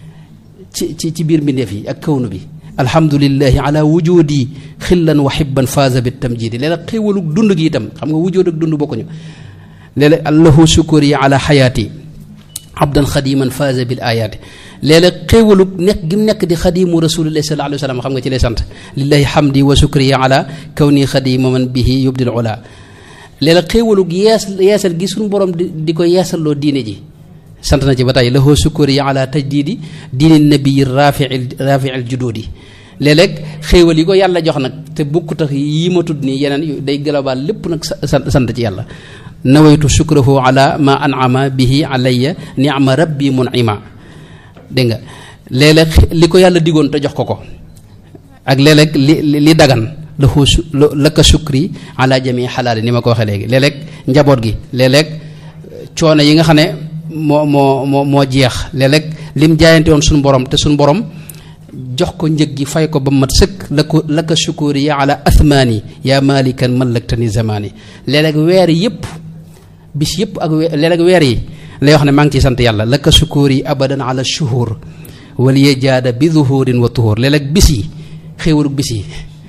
ci biir mbindeef yi ak kawnu bi alhamdulilahi ala wujudi xillan wa xibban faaza bi tamjidi léeg-léeg xéewalug dund gi itam xam nga wujjóot ak dund bokkuñu léeg-léeg allahu shukuri ala xayaati abdan xadiman faaza bil ayaati léeg-léeg xéewalug nekk gi mu nekk di xadimu rasulillahi sallallahu alayhi wa sallam xam nga ci lay sant lillahi hamdi wa shukri ala kawni xadima man bihi yubdil ula léeg-léeg xéewalug yeesal gi suñu borom di ko yeesalloo diine ji sant na ci ba tey lahu sukuri ala tajdidi diini nabii rafiil jududi léeg-léeg xéewal yi ko yàlla jox nag te bukkut ak yi ma tudd nii yeneen day global lépp nag sant ci yàlla nawaytu sukrahu ala ma an'ama bihi alayya ni'ma rabbi mun'ima dégg nga léeg-léeg li ko yàlla digoon te jox ko ak léeg-léeg li dagan laka sukri ala jami xalaali ni ma ko waxee léegi léeg-léeg njaboot gi léeg-léeg coono yi nga xam ne moo jeex léeg-léeg lim jaayante woon suñu borom te suñu borom jox ko njëg gi fay ko ba mat sëkk laka sukuri ya ala athmaani ya malikan mallaktani zamani léeg-léeg weer yëpp bis yëpp ak léeg-léeg weer yi lay wax ne maa ngi ciy sant yàlla laka sukuri abadan ala shuhur wal yajaada bi zuhurin wa tuhur léeg-léeg bis yi xéewalug bis yi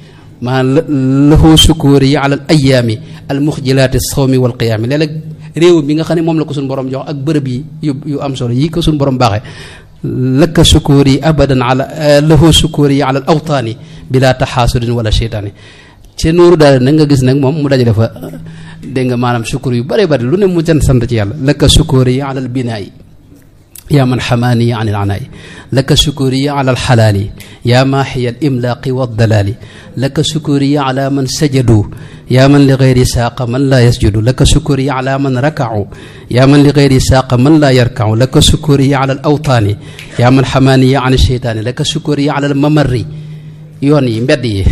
maanaam lahu sukuri ala al ayaami al muxjilaati sawmi wal qiyaami léeg-léeg réew mi nga xam ne moom la ko suñu borom jox ak bërëb yi yu am solo yi ko suñu borom baaxee laka sukuri abadan ala lahu sukuri ala al awtaani bila taxaasudin wala cheytaani ci nooru daal nag nga gis nag moom mu dajale fa dégg nga maanaam sukur yu bare bari lu ne mu jant sant ci yàlla laka sukuri ala al binaayi yaa man xamaani an il anaay laka sukuriya ala alxalaali yaa maaxiya al imlaaqi wa dalaali laka sukuriya ala man sajadu yaa man li gayri saaqa man laa yasjudu laka sukuriya ala man rakacu yaa man li gayri saaqa man laa yarkacu laka sukuriya ala al awtaani yaa man xamaaniya an cheytaani laka sukuriya ala al mamarri yoon yi mbedd yi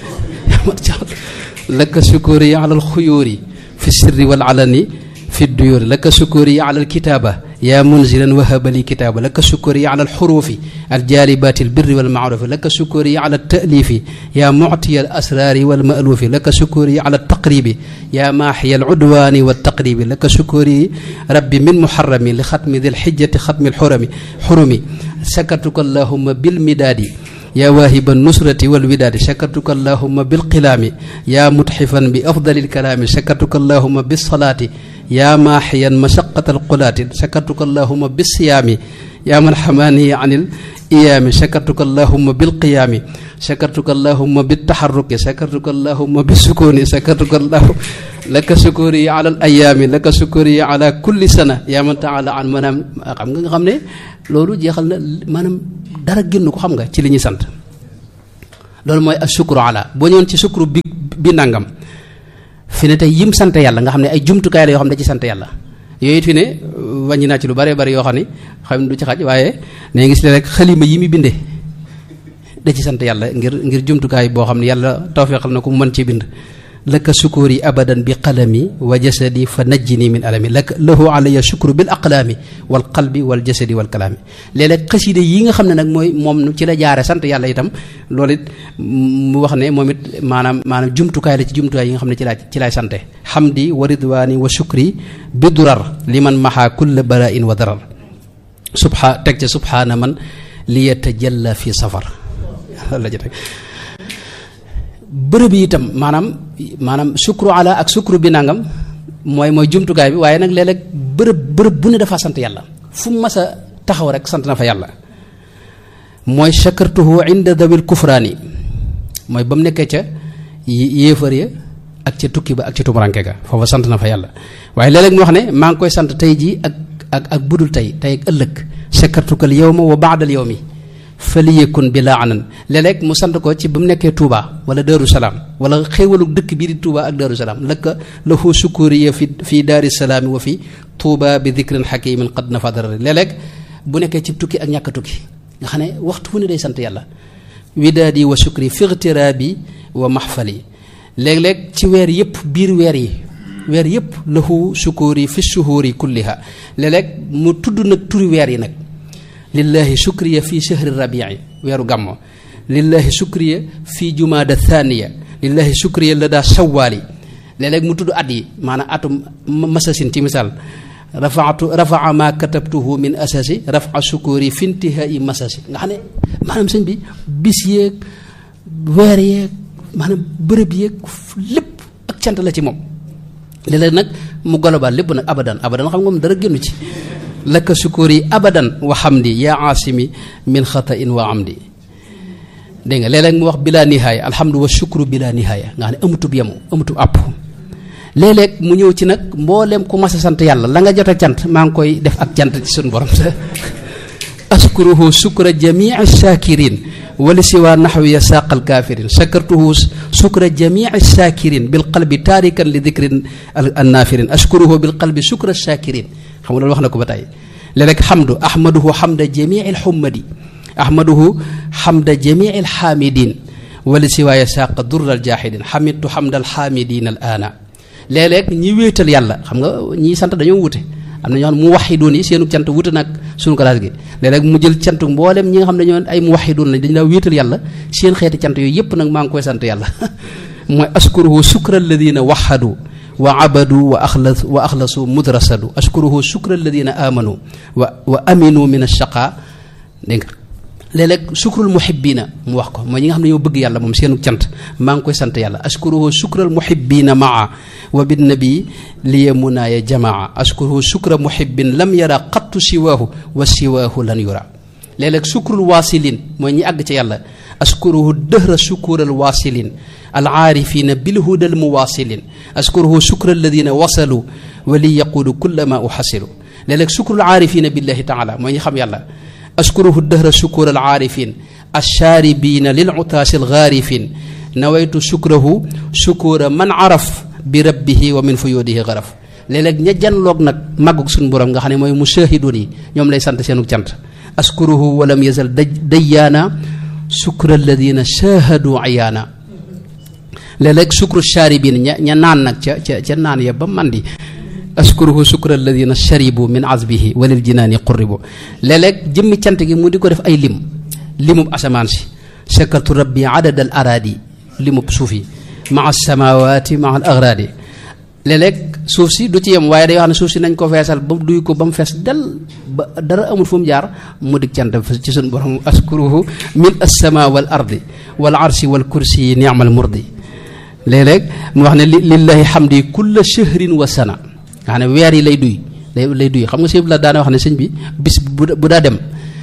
laka sukuriya ala al xuyuuri fi sirri wal alani fi duyuuri laka sukuriya ala al kitaaba yaa munzilan wahaba li kitaaba laka sukuri ala alxurufi aljaalibaati albirri walmaarufi laka sukuri ala altalifi yaa muctiya alasraari walmaluufi laka sukuri ala altaqribi yaa maaxiya alcudwaani waltaqribi laka sukuri rabbi min muxarami li xatmi di lxijjati xatmi xurumi sakartuka allahuma bilmidaadi yaa waahiba nusrati walwidaadi sakartuka allahuma bilqilaami yaa mutxifan bi afdali lkalaami sakartuka allahuma bisalaati yaa maaxiyan mashaqata alqulaati sakartuka allahuma bisiyaami yaa man xamaani an il iyaami shakartuka allahumma bil qiyaami shakartuka allahumma bit taharruki shakartuka allahumma bis sukuni shakartuka allahu laka sukuri ala al ayaami laka sukuri ala kulli sana yaa man taala an maanaam xam nga xam ne loolu jeexal na maanaam dara génn ko xam nga ci li ñuy sant loolu mooy ashukru ala boo ñëwoon ci sukru bi nangam fi ne tey yim sant yàlla nga xam ne ay jumtukaay la yoo xam ne da ci sant yàlla yooyu it fi ne wàññi naa ci lu bare bari yoo xam ne xam ne du ci xaj waaye ne gis le rek xalima yi mi bindee da ci sant yàlla ngir jumtukaay boo xam ne yàlla tawfeexal na ko mu mën ci bind laka sukuri abadan bi qalami wa jasadi fa najjini min alami laka lahu alayya shukru bil aqlaami wal qalbi wal jasadi wal kalaami léeg-léeg xasida yi nga xam ne nag mooy moom ci la jaare sant yàlla itam loolu it mu wax ne moom it maanaam jumtukaay la ci jumtukaay yi nga xam ne ci laay sante hamdi wa ridwaani wa shukri bi durar liman maha kulla bara'in wa darar teg ca subhaana man li yatajalla fi safar la ci teg bërëb yi itam maanaam sukru ala ak sukru bi nangam mooy jumtukaay bi waaye nag léeg-léeg bërëb bu ne dafa sant yàlla fu mu mas a taxaw rek sant na fa yàlla mooy shakartuhu inda dawil kufraani mooy ba mu nekkee ca yéefar ya ak ca tukki ba ak ca tumuranke ga foofa sant na fa yàlla waaye léeg-léeg mu wax ne maa ngi koy sant tey jii ak budul tey ak ëllëg shakartuka al yawma wa ba'da al yawmi faliyekun bi laa anan léeg-léeg mu sant ko ci ba mu nekkee Touba wala Darou Salaam wala xéewalu dëkk bii di Touba ak Darou Salaam laka lahu sukuriya fi daari salaami wa fi Touba bi dikrin hakimin qad nafa darari léeg-léeg bu nekkee ci tukki ak ñàkk tukki nga xam ne waxtu fu ne day sant yàlla widaadi wa sukri fi igtiraabi wa mahfali léeg-léeg ci weer yëpp biir weer yëpp lahu sukuri fi shuhuri kulliha léeg-léeg mu tudd nag turi weer yi nag lillahi shukriya fi shahri rabii weeru gàmmo lillahi shukriya fi jumaada thaniya lillahi shukriya la daa shawaali léeg-léeg mu tudd at yi maanaam atum masasin ci misaal rafaa ma katabtuhu min asasi rafa shukuri fi intihai masasi nga xam ne maanaam sëñ bi bis yeeg weer yeeg maanaam bërëb yeeg lépp ak cant la ci moom léeg-léeg nag mu golobaal lépp nag abadan xam nga moom dara génnu ci laka sukuri abadan wa hamdi yaa aasimi min xatain wa amdi dégg nga léeg-léeg mu wax bila nihaaya alhamdu wa shukru bila nihaaya nga xam ne amutub yemu amutub àpp léeg-léeg mu ñëw ci nag mbooleem ku mas a sant yàlla la nga jot a cant maa ngi koy def ak cant ci suñu borom sa askuruhu sukra jamii shakirin wali siwa naxwiya saaqal kafirin shakartuhu sukra jamii shakirin bil qalbi taarikan li dikrin annaafirin ashkuruhu bil qalbi sukra shakirin xam nga loolu wax na ko ba tey léeg-léeg xamdu ahmaduhu xamda jamii alxummadi ahmaduhu xamda jamii alxaamidin wali siwaaya saqa durral jaaxidin xamidtu xamda alxaamidin al aana léeg-léeg ñi wéetal yàlla xam nga ñi sant dañoo wute am na ñoo xam ne mu waxidoon yi seenu cant wute nag suñu classe gi léeg-léeg mu jël cant mboolem ñi nga xam ne ñoo ay mu waxidoon lañ dañ laa wéetal yàlla seen xeeti cant yooyu yëpp nag maa ngi koy sant yàlla mooy askuruhu sukra alladina waxadu wa abadu wa axlasu mudrasadu ashkuruhu shukra alladina amanu wa aminu min alchaqa dégg nga léeg-léeg sukrul muhibbina mu wax ko mooy ñi nga xam ne ñoo bëgg yàlla moom seenu cant maa ngi koy sant yàlla ashkuruhu shukral muhibbina maa wa binnabi liye munaaya jamaa ashkuruhu shukra muhibbin lam yara qattu siwaahu wa siwaahu lan yura léeg-léeg sukrul waasilin mooy ñi àgg ca yàlla ashkuruhu dëhra sukural waasilin al aarifina bilhudal muwaasilin ashkuruhu shukra alladina wasalu wa li yaqulu kullama uxasilu léeg-léeg sukrul aarifina billahi taala mooy ñi xam yàlla ashkuruhu dëhra sukur al aarifin alchaaribina lil utaasi algaarifin nawaytu shukrahu shukura man araf bi rabbihi wa min fuyudihi garaf léeg-léeg ña janloog nag màggug suñu borom nga xam ne mooy mushaahidoon yi ñoom lay sant seenu cant ashkuruhu walam yazal dayyaana shukra alladina shahadu ayaana léeg-léeg shukru chaaribin ña naan nag ca naan ya ba mandi ashkuruhu shukra alladina sharibu min azbihi walil jinaani qurribu léeg-léeg jëmmi cant gi mu di ko def ay limub asamaan si shakartu rabbi adad al aradi limub suuf yi maa samawati maa al agradi léeg-léeg suuf si du ci yem waaye day wax ne suuf si nañ ko feesal ba duy ko ba mu fees del ba dara amul fu mu jaar mu dig cant ci sun borom ashkuruhu min assama wal ardi wal arsi wal kursi ni'mal murdi léeg-léeg mu wax ne lillahi hamdi kulla shahrin wa sana nga xam ne weer yi lay duy xam nga sëñ bi la daana wax ne sëñ bi bis bu daa dem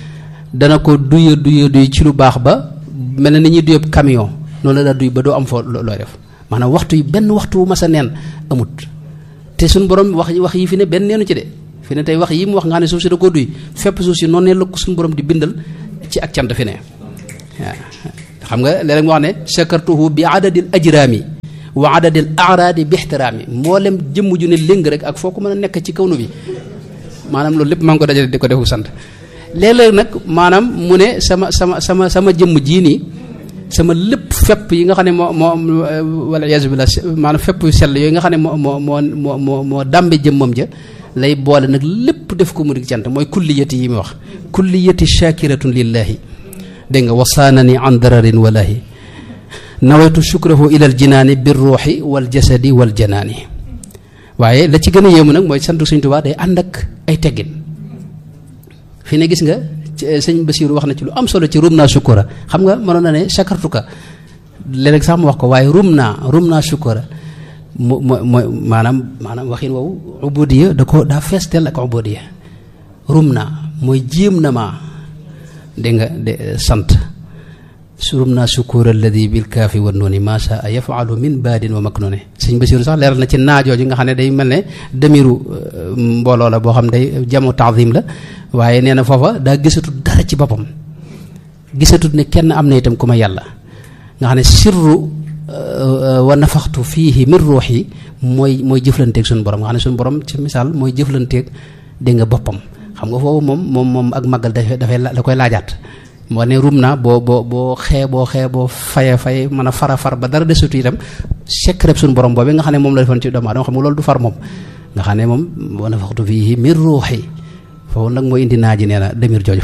dana ko duy ci lu baax ba mel na ni ñuy duyab camion noonu la daa duy ba doo am foo looy def maanaam waxtu yi benn waxtu wu mas a neen amut te suñu borom wax yi fi ne benn neenu ci de fi ne tey wax yi mu wax nga xam ne suuf si da koo duy fépp suuf si noonu ne la ko suñu borom di bindal ci ak cant fi ne waaw xam nga léeg-léeg mu wax ne shakartuhu bi adadil ajraami wa adadil araadi bi ixtiraami mboolem jëmm ju ne léng rek ak foo ko mën a nekk ci kawnu bi maanaam loolu lépp maa ngi ko dajale di ko defu sant léeg-léeg nag maanaam mu ne sama jëmm jii nii sama lépp fepp yi nga xam ne moo wala yaasu billah maanaam fepp yu sell yooyu nga xam ne moo dàmbe jëmmam ja lay boole nag lépp def ko mu di cant mooy kulliyati yi mu wax kulliyati shakiratun lillahi dégg nga wasaanani an dararin walahi nawaytu shukrahu ila al jinaani bir ruuxi wal jasadi wal janaani waaye la ci gën a yéemu nag mooy sant Sëñ Tuubaa day ànd ak ay teggin fi ne gis nga sëñ Basiiru wax na ci lu am solo ci rum naa shukura xam nga mënoon na ne shakartuka léeg-léeg sax mu wax ko waaye rum naa shukura mooy maanaam waxin woowu ubudiya daa fees teel ak ubudiya rum naa mooy jéem na maa dégg nga de sant surum naa sukura alladi bil kaafi wa nooni maa saa yafalu min baadin wa maknuni sëñ Basiiru sax leeral na ci naajooju nga xam ne day mel ne demiru mbooloo la boo xam day jamu taazim la waaye nee na foofa daa gisatut dara ci boppam gisatut ne kenn am na itam ku ma yàlla nga xam ne sirru wa nafaxtu fiihi min ruuxi mooy jëflanteeg suñu borom nga xam ne suñu borom ci misaal mooy jëflanteeg dégg nga boppam xam nga foofu moom ak màggal da koy laajaat moo ne rum naa boo xeeboo faye mën a far ba dara desatu itam secret suñu borom boobu nga xam ne moom la defoon ci doomu aadama xam nga loolu du far moom nga xam ne moom wa nafaxtu fiihi min ruuxi foofu nag mooy indi naa ji nee na demir jooju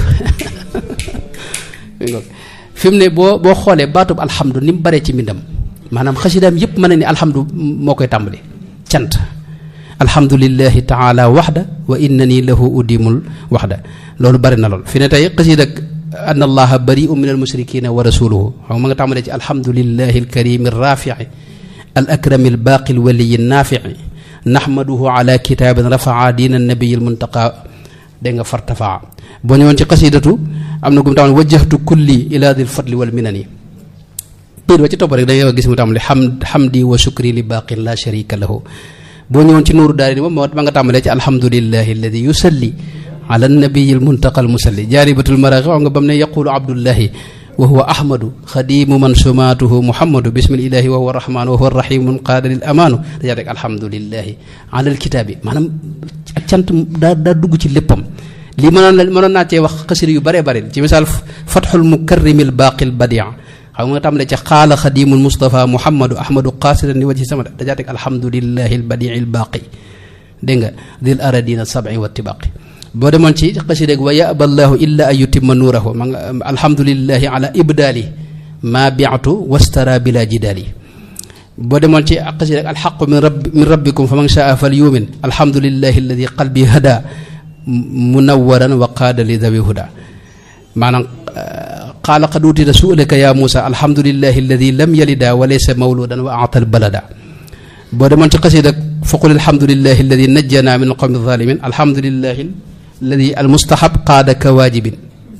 fi mu ne boo xoolee baatub alhamdu ni mu baree ci mbindam maanaam xasidaam yëpp mën na ni alhamdu moo koy tàmbali cant alhamdulillahi taala waxda wa innani lahu udimul waxda loolu bari na lool fi ne tey xasida an allaha bariu min al mushrikina wa rasuluhu xam ma nga tàmbalee ci alhamdulillahi alkarimi arrafii al akrami al baaqi al waliyi nafii nahmaduhu ala kitabin rafaa diina nabiyi al muntaqa dégg nga fartafaa boo ñëwoon ci xasidatu am na gum tam wajjahtu kulli ila dil fadli wal minani biir ba ci topp rek da ngay gis mu tàmbali hamdi wa shukri li baaqin la sharika lahu boo ñëwoon ci nuuru daari ni moom ma nga tàmbalee ci alhamdulillahi alladi yusalli ala nabiyi al muntaqa al musalli jaaribatul maraqi wax nga bam ne yaqulu abdullahi wa huwa ahmadu xadimu man sumaatuhu muhammadu bismillahi wa huwa rahmaan wa huwa rahimun qaada lil amaanu dajaa rek alhamdulillahi ala al kitaabi maanaam ak cant daa dugg ci léppam lii mënoon naa cee wax xasida yu bare bare ci misaal fatxul mukarrimil baaqil badia xam nga tàmbalee ci xaala xadimul mustafa muhammadu ahmadu qaasidan li wajhi samad dajaa teg alhamdulillahi al badii al baaqi dégg nga dil aradina sabi wa tibaqi boo demoon ci xasida wa yaba allahu illa an yutimma nuurahu ma nga alhamdulillahi ala ibdaali ma biatu wastara bila jidaali boo demoon ci xasida alxaqu min rabbikum fa man shaa fal yumin alhamdulillahi alladi qalbi hada munawwaran wa qaada li dawi huda maanaam qaala qad utita su'laka ya Muusa alhamdulillahi alladi lam yalida wa laysa mawludan wa a'ta albalada boo demoon ci xasida faqul alhamdulillahi alladi najjana min alqawmi alzalimin alhamdulillahi alladi almustahab qaada ka waajibin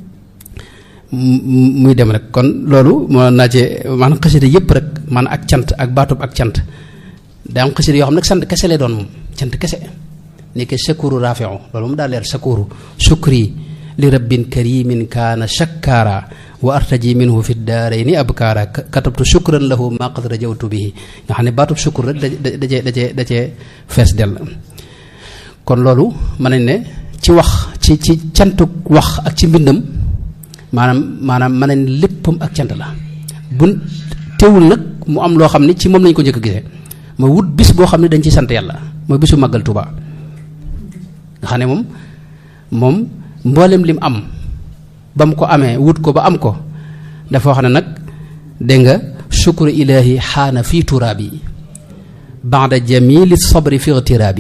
muy dem rek kon loolu moo naa cee maanaam xasida yëpp rek maanaam ak cant ak baatub ak cant daa am xasida yoo xam nag sant kese lay doon moom cant kese ni ke sakuru rafiu loolu moom daa leer sakuru shukri li rabbin karimin kaana shakkaara wa artaji minhu fi daarayni abkaara katabtu shukran lahu ma qad rajawtu bihi nga xam ne baatub shukur rek da cee fees dell kon loolu mën nañ ne ci wax ci cantuk wax ak ci mbindam maanaam mën nañ léppam ak cant la bu teewul nag mu am loo xam ne ci moom lañ ko njëkk a gisee mooy wut bis boo xam ne dañ ciy sant yàlla mooy bisu màggal Tuuba nga xam ne moom mboolem lim am ba mu ko amee wut ko ba am ko dafa wax ne nag dégg nga shukru ilahi xaana fii turaabi baada jamili sabri fi ightiraabi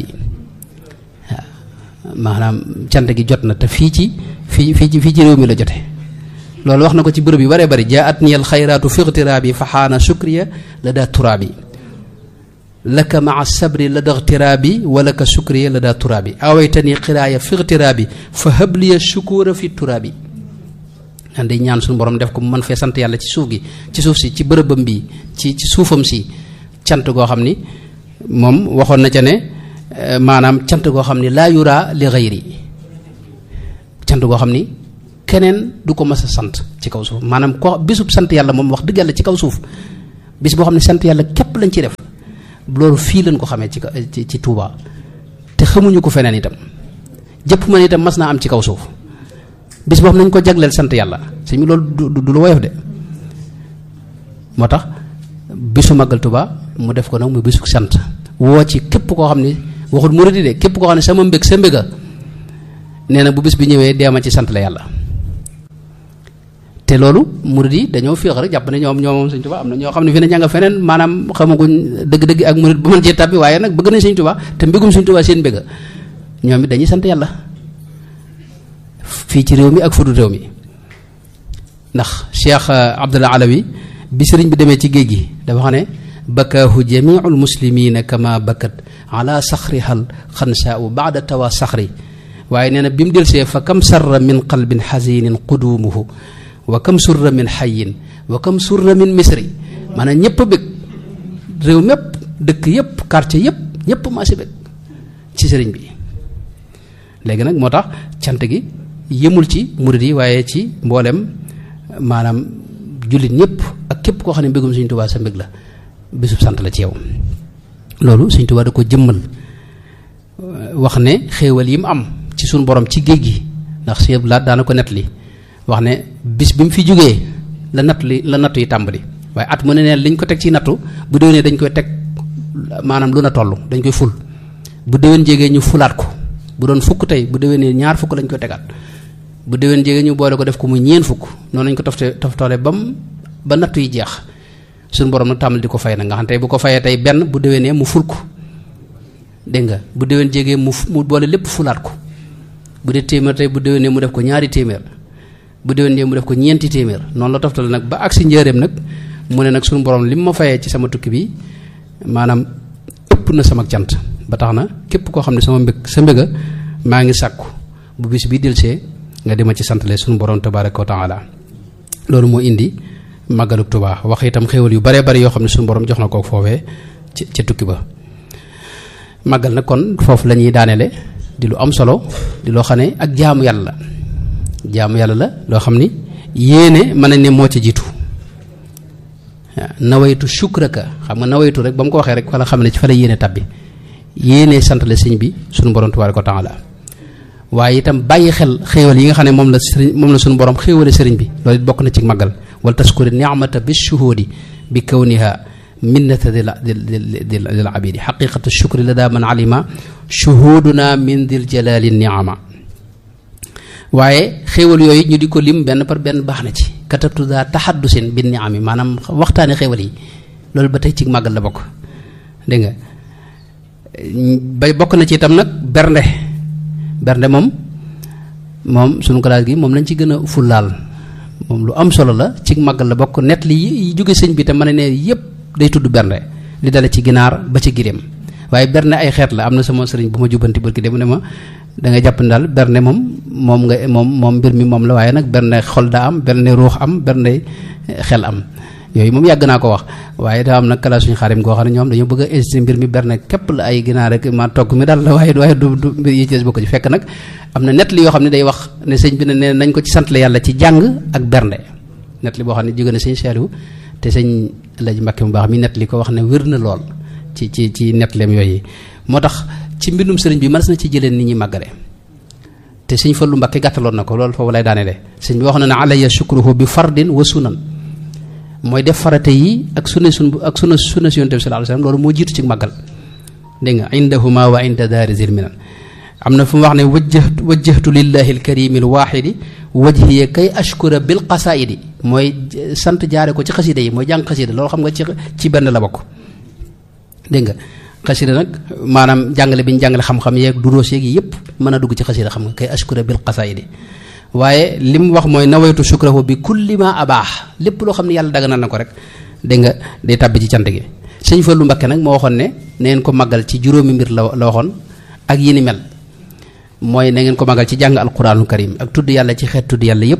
maanaam cant gi jot na te fii ci réew mi la jote loolu wax na ko ci bërëb yu baree bari jaat niyal xayraatu fi ightiraabi fa xaana shukriya la daa turaabi laka maa sabri la da ightiraabi wa laka shukriya la daa turaabi awaytani xiraaya fi ightiraabi fa habliya shukura fi turaabi day ñaan suñu borom def ko mu mën fee sant yàlla ci suuf gi ci suuf si ci bërëbam bi ci suufam si cant goo xam ni moom waxoon na ca ne maanaam cant goo xam ni laa yura li xayri cant goo xam ni keneen du ko mas a sant ci kaw suuf maanaam ko bisub sant yàlla moom wax dëgg yàlla ci kaw suuf bis boo xam ne sant yàlla képp lañ ci def loolu fii lañ ko xamee ci Touba te xamuñu ko feneen itam jëpp man itam mas naa am ci kaw suuf bis boo xam nañ ko jagleel sant yàlla sëñ bi loolu du lu woyof de moo tax bisu màggal Touba mu def ko nag muy bisu sant woo ci képp koo xam ne waxul muridi de képp koo xam ne sama mbég sa mbéga nee na bu bis bi ñëwee deema ci sant la yàlla te loolu murid yi dañoo féex rek jàpp ne ñoom Sëñ Tuubaa am na ñoo xam ne fi ne ña nga feneen maanaam xamaguñ dëgg-dëgg ak murid ba mën cee tàbbi waaye nag bëgg nañ Sëñ Tuubaa te mbégum Sëñ Tuubaa seen mbéga ñoom it dañuy sant yàlla fii ci réew mi ak fudu réew mi ndax Cheikh Abdullah Alawi bi sëriñ bi demee ci géej gi dafa xam ne bakaahu jamiul muslimina kama bakat ala saxrihal xansaau baada tawa saxri waaye nee na bi mu delsee fa kam sarra min qalbin xasinin qudumuhu wa kam surra min xayin wa kam surra min misri maanaam ñëpp a bëgg réew mépp dëkk yëpp quartier yëpp ñëpp maa si bëgg ci sëriñ bi léegi nag moo tax cant gi yëmul ci murid yi waaye ci mboolem maanaam jullit ñëpp ak képp koo xam ne mbégum Sëñ Tuubaa sa mbég la bisub sant la ci yow loolu Sëñ Tuubaa da ko jëmmal wax ne xéewal yi mu am ci suñu borom ci géej gi ndax si laat daana ko nett li wax ne bis bi mu fi jógee la nattu yi tàmbali waaye at mu ne liñ ko teg ci nattu bu déwénee dañ koy teg maanaam lu na toll dañ koy ful bu déwén jégee ñu fulaat ko bu doon fukk tey bu déwénee ñaar fukk lañ koy tegaat bu déwén jégee ñu boole ko def ko muy ñeen fukk noonu lañ ko toftoole ba nattu yi jeex suñu borom nag tàmbali di ko fay nag nga xam tey bu ko fayee tey benn bu déwénee mu ful ko dégg nga bu déwén jégee mu boole lépp fulaat ko bu dee téeméer tey bu déwénee mu def ko ñaari téeméer bu déwénee mu def ko ñeenti téeméer noonu la toftale nag ba agsi njëreem nag mu ne nag suñu borom li mu ma fayee ci sama tukki bi maanaam ëpp na sama cant ba tax na képp koo xam ne sama mbég sa mbéga maa ngi sàkku bu bis bii delsee nga dema ci santale suñu borom tabaraka wa taala loolu moo indi màggaluk Tuubaa wax itam xéewal yu bare bari yoo xam ne suñu borom jox na ko foofee ca tukki ba màggal nag kon foofu la ñuy daaneele di lu am solo di loo xam ne ak jaamu yàlla la loo xam ni yéene mën nañ ne moo ca jiitu nawaytu shukraka xam nga nawaytu rek ba mu ko waxee rek wala xam ne ci fa la yéene tabbi yéene sant la sëñ bi suñu borom tabaaraka wa taala waaye itam bàyyi xel xéewal yi nga xam ne moom la suñu borom xéewale sëriñ bi loolu it bokk na ci màggal wala taskuri ni'mata bi shuhudi bi kawniha minnata dil abidi xaqiqatu shukri la daa man alima shuhuduna min dil jalali niama waaye xéewal yooyu ñu di ko lim benn par benn baax na ci katabtu daa taxaddusin bi niami maanaam waxtaane xéewal yi loolu ba tey ci màggal la bokk dégg nga ba bokk na ci itam nag bernde moom sunu classe gi moom lañ ci gën a fullaal moom lu am solo la ci màggal la bokk net li yi jóge sëñ bi te mën ne yépp day tudd bernde li dale ci ginaar ba ci giréem waaye bernde ay xeet la am na sama sëriñ bu ma jubbanti barki dem ne ma da nga jàpp ne daal bernde moom mbir mi moom la waaye nag bernde xol daa am bernde ruux am bernde xel am yooyu moom yàgg naa ko wax waaye daa am nag kala suñu xaarim goo xam ne ñoom dañoo bëgg a insisté mbir mi bernde képp la ay ginaar rek ma togg mi daal la waaye du mbir yi ci bokk ci fekk nag am na net li yoo xam ne day wax ne sëñ bi ne nañ ko ci sant la yàlla ci jàng ak bernde net li boo xam ne jóge na sëñ Saliou te sëñ Alaaji Mbàkke mu baax mi net li ko wax ne wér na lool ci netleem yooyu moo tax ci mbindum sëriñ bi mënees na ci jëleen nit ñi màggale te sëñ Fallu Mbàkke gàttaloon na ko loolu foofu lay daanele sëñ bi wax na ne alayya shukruhu bi fardin wa sunan mooy def farate yi ak sunna si Yonent bi sallallahu alayhi wasallam loolu moo jiitu ci màggal dégg nga indahuma wa inda daari zil minan am na fu mu wax ne wajjahtu lillahi alkarimi alwaxidi wajhiya kay ashkura bil qasaidi mooy sant jaare ko ci xasida yi mooy jàng xasida loolu xam nga ci benn la bokk dégg nga xasida nag maanaam jàngale bi ñu jàngale xam-xam yeeg duroos yeeg yi yëpp mën a dugg ci xasida xam nga kay ashkura bil qasaidi waaye li mu wax mooy nawaytu shukrahu bi kulli ma abaax lépp loo xam ne yàlla daganal na ko rek dégg nga day tàbbi ci cant gi sëñ Fallu Mbakke nag moo waxoon ne na ngeen ko màggal ci juróomi mbir la waxoon ak yi ni mel mooy na ngeen ko màggal ci jàng alquranul karim ak tudd yàlla ci xeet tudd yàlla yëpp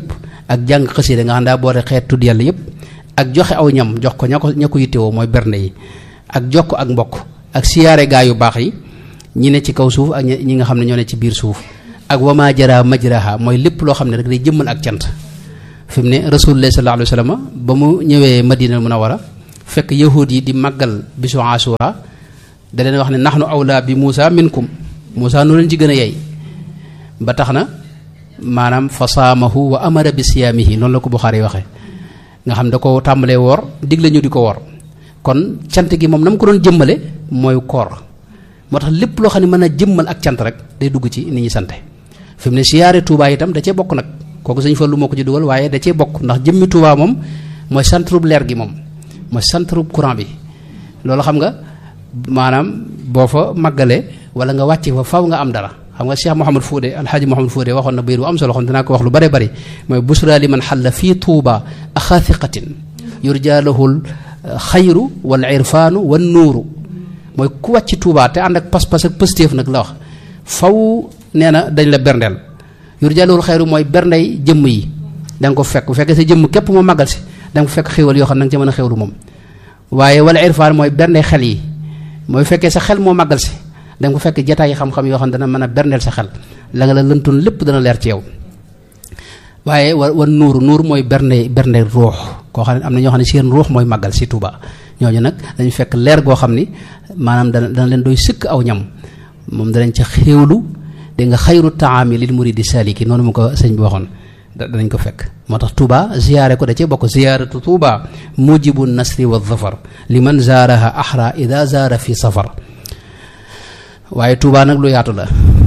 ak jàng xasida nga xam daa boole xeet tudd yàlla yëpp ak joxe aw ñam jox ko ña ko yittewoo mooy bernde yi ak jokk ak mbokk ak siyaare gaa yu baax yi ñi ne ci kaw suuf ak ñi nga xam ne ñoo ne ci biir suuf ak wama jara majraha mooy lépp loo xam ne rek day jëmmal ak cant fi mu ne rasulullah sallallahu alayhi wa sallam ba mu ñëwee madina munawara fekk yahud yi di màggal bisu asura da leen wax ne nahnu awla bi Muusa minkum Muusa nu leen ci gën a yey ba tax na maanaam fa saamahu wa amara bi siyaamihi noonu la ko Buxaari waxee nga xam da ko tàmbalee woor digle ñu di ko woor kon cant gi moom na mu ko doon jëmmale mooy koor moo tax lépp loo xam ne mën a jëmmal ak cant rek day dugg ci ni ñuy sante fi mu ne siyaare Touba itam da cee bokk nag kooku sëñ Fallu moo ko ci dugal waaye da cee bokk ndax jëmmi Touba moom mooy centre bu leer gi moom mooy centre bu courant bi loolu xam nga maanaam boo fa màggalee wala nga wàcc fa faw nga am dara xam nga Cheikh Mouhamed Fodé Alhaji Mouhamed Fodé waxoon na bayit bu am solo xam dinaa ko wax lu bare bari mooy busra li man xalla fii Touba axaathiqatin yurja lahul xayru wal irfaanu wan nuuru mooy ku wàcc Touba te ànd ak pas-pas ak pëstéef nag la wax faw nee na dañ la berndeel yurja lahul xayru mooy berndey jëmm yi da nga ko fekk bu fekkee sa jëmm képp moo màggal si da nga ko fekk xéwal yoo xam ne da nga ca mën a xéwlu moom waaye wala irfaan mooy berndey xel yi mooy fekkee sa xel moo màggal si da nga ko fekk jataay yi xam-xam yoo xam ne dana mën a berndeel sa xel la nga la lëntoon lépp dana leer ci yow waaye wan nuur mooy bernde ruux koo xam ne am na ñoo xam ne seen ruux mooy màggal si Touba ñooñu nag dañu fekk leer goo xam ni maanaam dana leen doy sëkk aw ñam moom danañ ca xéewlu da nga xayru taami lil muridi saliki noonu mu ko sëñ bi waxoon danañ ko fekk moo tax Touba ziyaare ko da cee bokk ziyaaratu Touba mujibu nasri wa zafar liman zaaraha ahra ida zaara fi safar waaye Touba nag lu yaatu la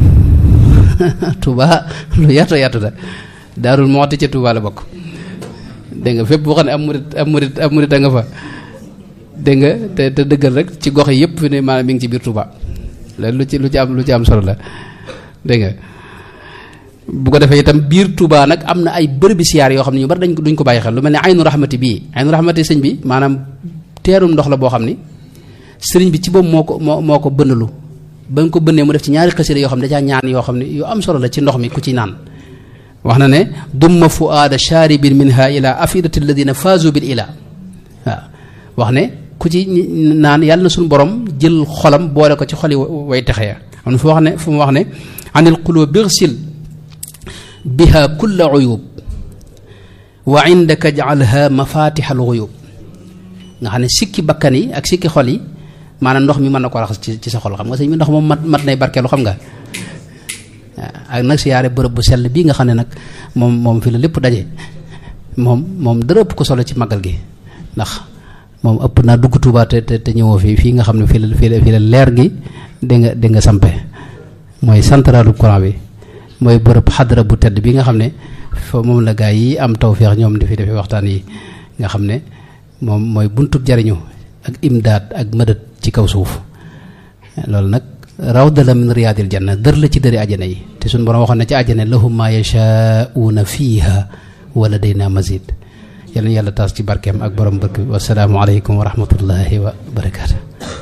Touba lu yaatu la Daarul Muxti ca Touba la bokk dégg nga fépp boo xam ne ab murit a nga fa dégg nga te dëggal rek ci gox yi yëpp fi ne maanaam mi ngi ci biir Touba loolu lu ci am solo la dégg nga bu ko defee itam biir Touba nag am na ay bërëbi siyaar yoo xam ne ñu bari duñ ko bàyyi xel lu mel ne aynu rahmati bii aynu rahmati sëñ bi maanaam teerum ndox la boo xam ni sëriñ bi ci boobu moo ko bënnalu ba nga ko bënnee mu def ci ñaari xasida yoo xam ne da caa ñaan yoo xam ne yu am solo la ci ndox mi ku ci naan wax na ne dumma fuaada charibin minha ila afidati alladina faazu bil ila waaw wax ne ku ci naan yàlla na suñu borom jël xolam boole ko ci xoli way texe ya am na fu mu wax ne anil qulub birsil biha kulla uyub wa indaka jaalha mafatihal uyub nga xam ne sikki bakkan yi ak sikki xol yi maanaam ndox mi mën na ko raxas ci sa xol xam nga sëñ bi ndox moom mat nay barkeelu xam nga ak nag siyaare bërëb bu sell bii nga xam ne nag moom fi la lépp daje moom dara ëpp ko solo ci màggal gi ndax moom ëpp naa dugg Touba te ñëwoo fii nga xam ne fii la leer gi da nga sampe mooy centralu courant bi mooy bërëb xadra bu tedd bi nga xam ne moom la gaa yi am tawféex ñoom di fi defee waxtaan yi nga xam ne moom mooy buntub jariñu ak imdaad ak mëdët ci kaw suuf loolu nag rawda la min riyaadil janna dër la ci dëri ajana yi te suñu borom waxoon na ci ajana lahum ma yashaa'uuna fiiha wa ladayna mazid yal na yàlla taas ci barkeem ak borom barke bi wasalaamu aleykum wa rahmatullahi wa barakaatu.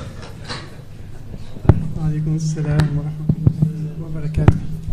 waaleykum salaam wa rahmatullahi wa barakaatu.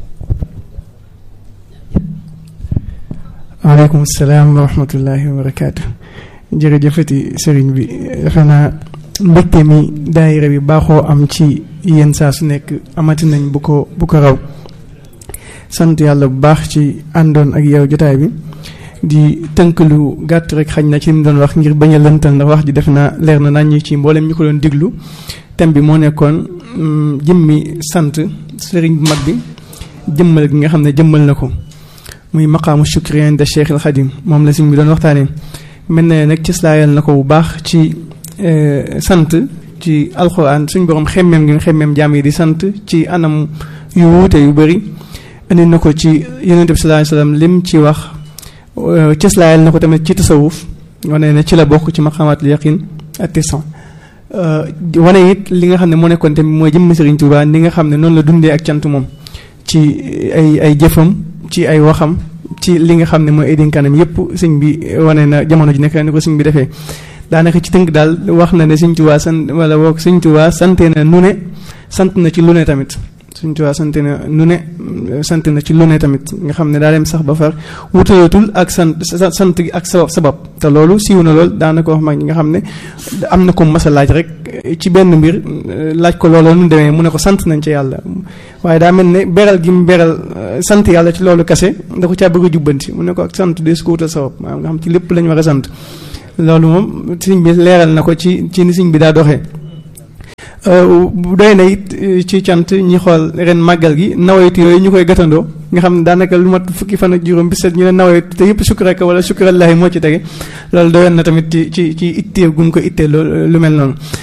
waaleykum salaam wa rahmatullahi wa barakaatu. jërëjëfati sëriñ bi defe naa mbégte mi daayira bi baaxoo am ci yéen saa su nekk amati nañ bu ko raw sant yàlla bu baax ci àndoon ak yow jotaay bi di tënk lu gàtt rek xañ na ci li mu doon wax ngir bañ a lëntal ndax wax ji def na leer na nañ ci mboolem ñu ko doon diglu thème bi moo nekkoon jëmmi sant sëriñ bu mag bi jëmmal gi nga xam ne jëmmal na ko muy maqaamu shukri inda Cheikh al Xadim moom la sëriñ bi doon waxtaanee mel na nag ci slaayal na ko bu baax ci sant ci alxuraan suñ borom xemmeem gi xemmeem jaam yi di sant ci anam yu wuute yu bëri indi na ko ci yonent bi sallallahu alayhi wasallam lim ci wax cëslaayal na ko tamit ci tasawuf wane ne ci la bokk ci maqamatul yaqin attisan wane it li nga xam ne moo nekkoon tamit mooy jëmm Serigne Touba ni nga xam ne noonu la dundee ak cant moom ci ay jëfam ci ay waxam ci li nga xam ne mooy ay dénkaanam yépp sëñ bi wane na jamono ji nekk ni ko sëñ bi defee daanaka ci tënk daal wax na ne sëñ Touba sant wala boog sëñ Touba sante na nu ne sant na ci lu ne tamit Sëriñ Tuubaa sant na nu ne sant na ci lu ne tamit nga xam ne daa dem sax ba far wutalatul ak sant gi ak sabab te loolu siiw na lool daanaka wax mag ñi nga xam ne am na ko mas a laaj rek ci benn mbir laaj ko loolu nu demee mu ne ko sant nañ ca yàlla waaye daa mel ne beral gi mu beral sant yàlla ci loolu kase da ko caa bëgg a jubbanti mu ne ko ak sant de su ko wutal sabab maanaam nga xam ci lépp lañ war a sant loolu moom sëriñ bi leeral na ko ci ni sëriñ bi daa doxee. doy na it ci cant ñi xool ren màggal gi nawetu yooyu ñu koy gàttandoo nga xam ne daanaka lu mat fukki fan ak juróom bi set ñu ne nawet te yëpp sukraka wala sukrallaahi moo ci tege loolu doyoon na tamit ci ittee gun ko ittee lu mel noonu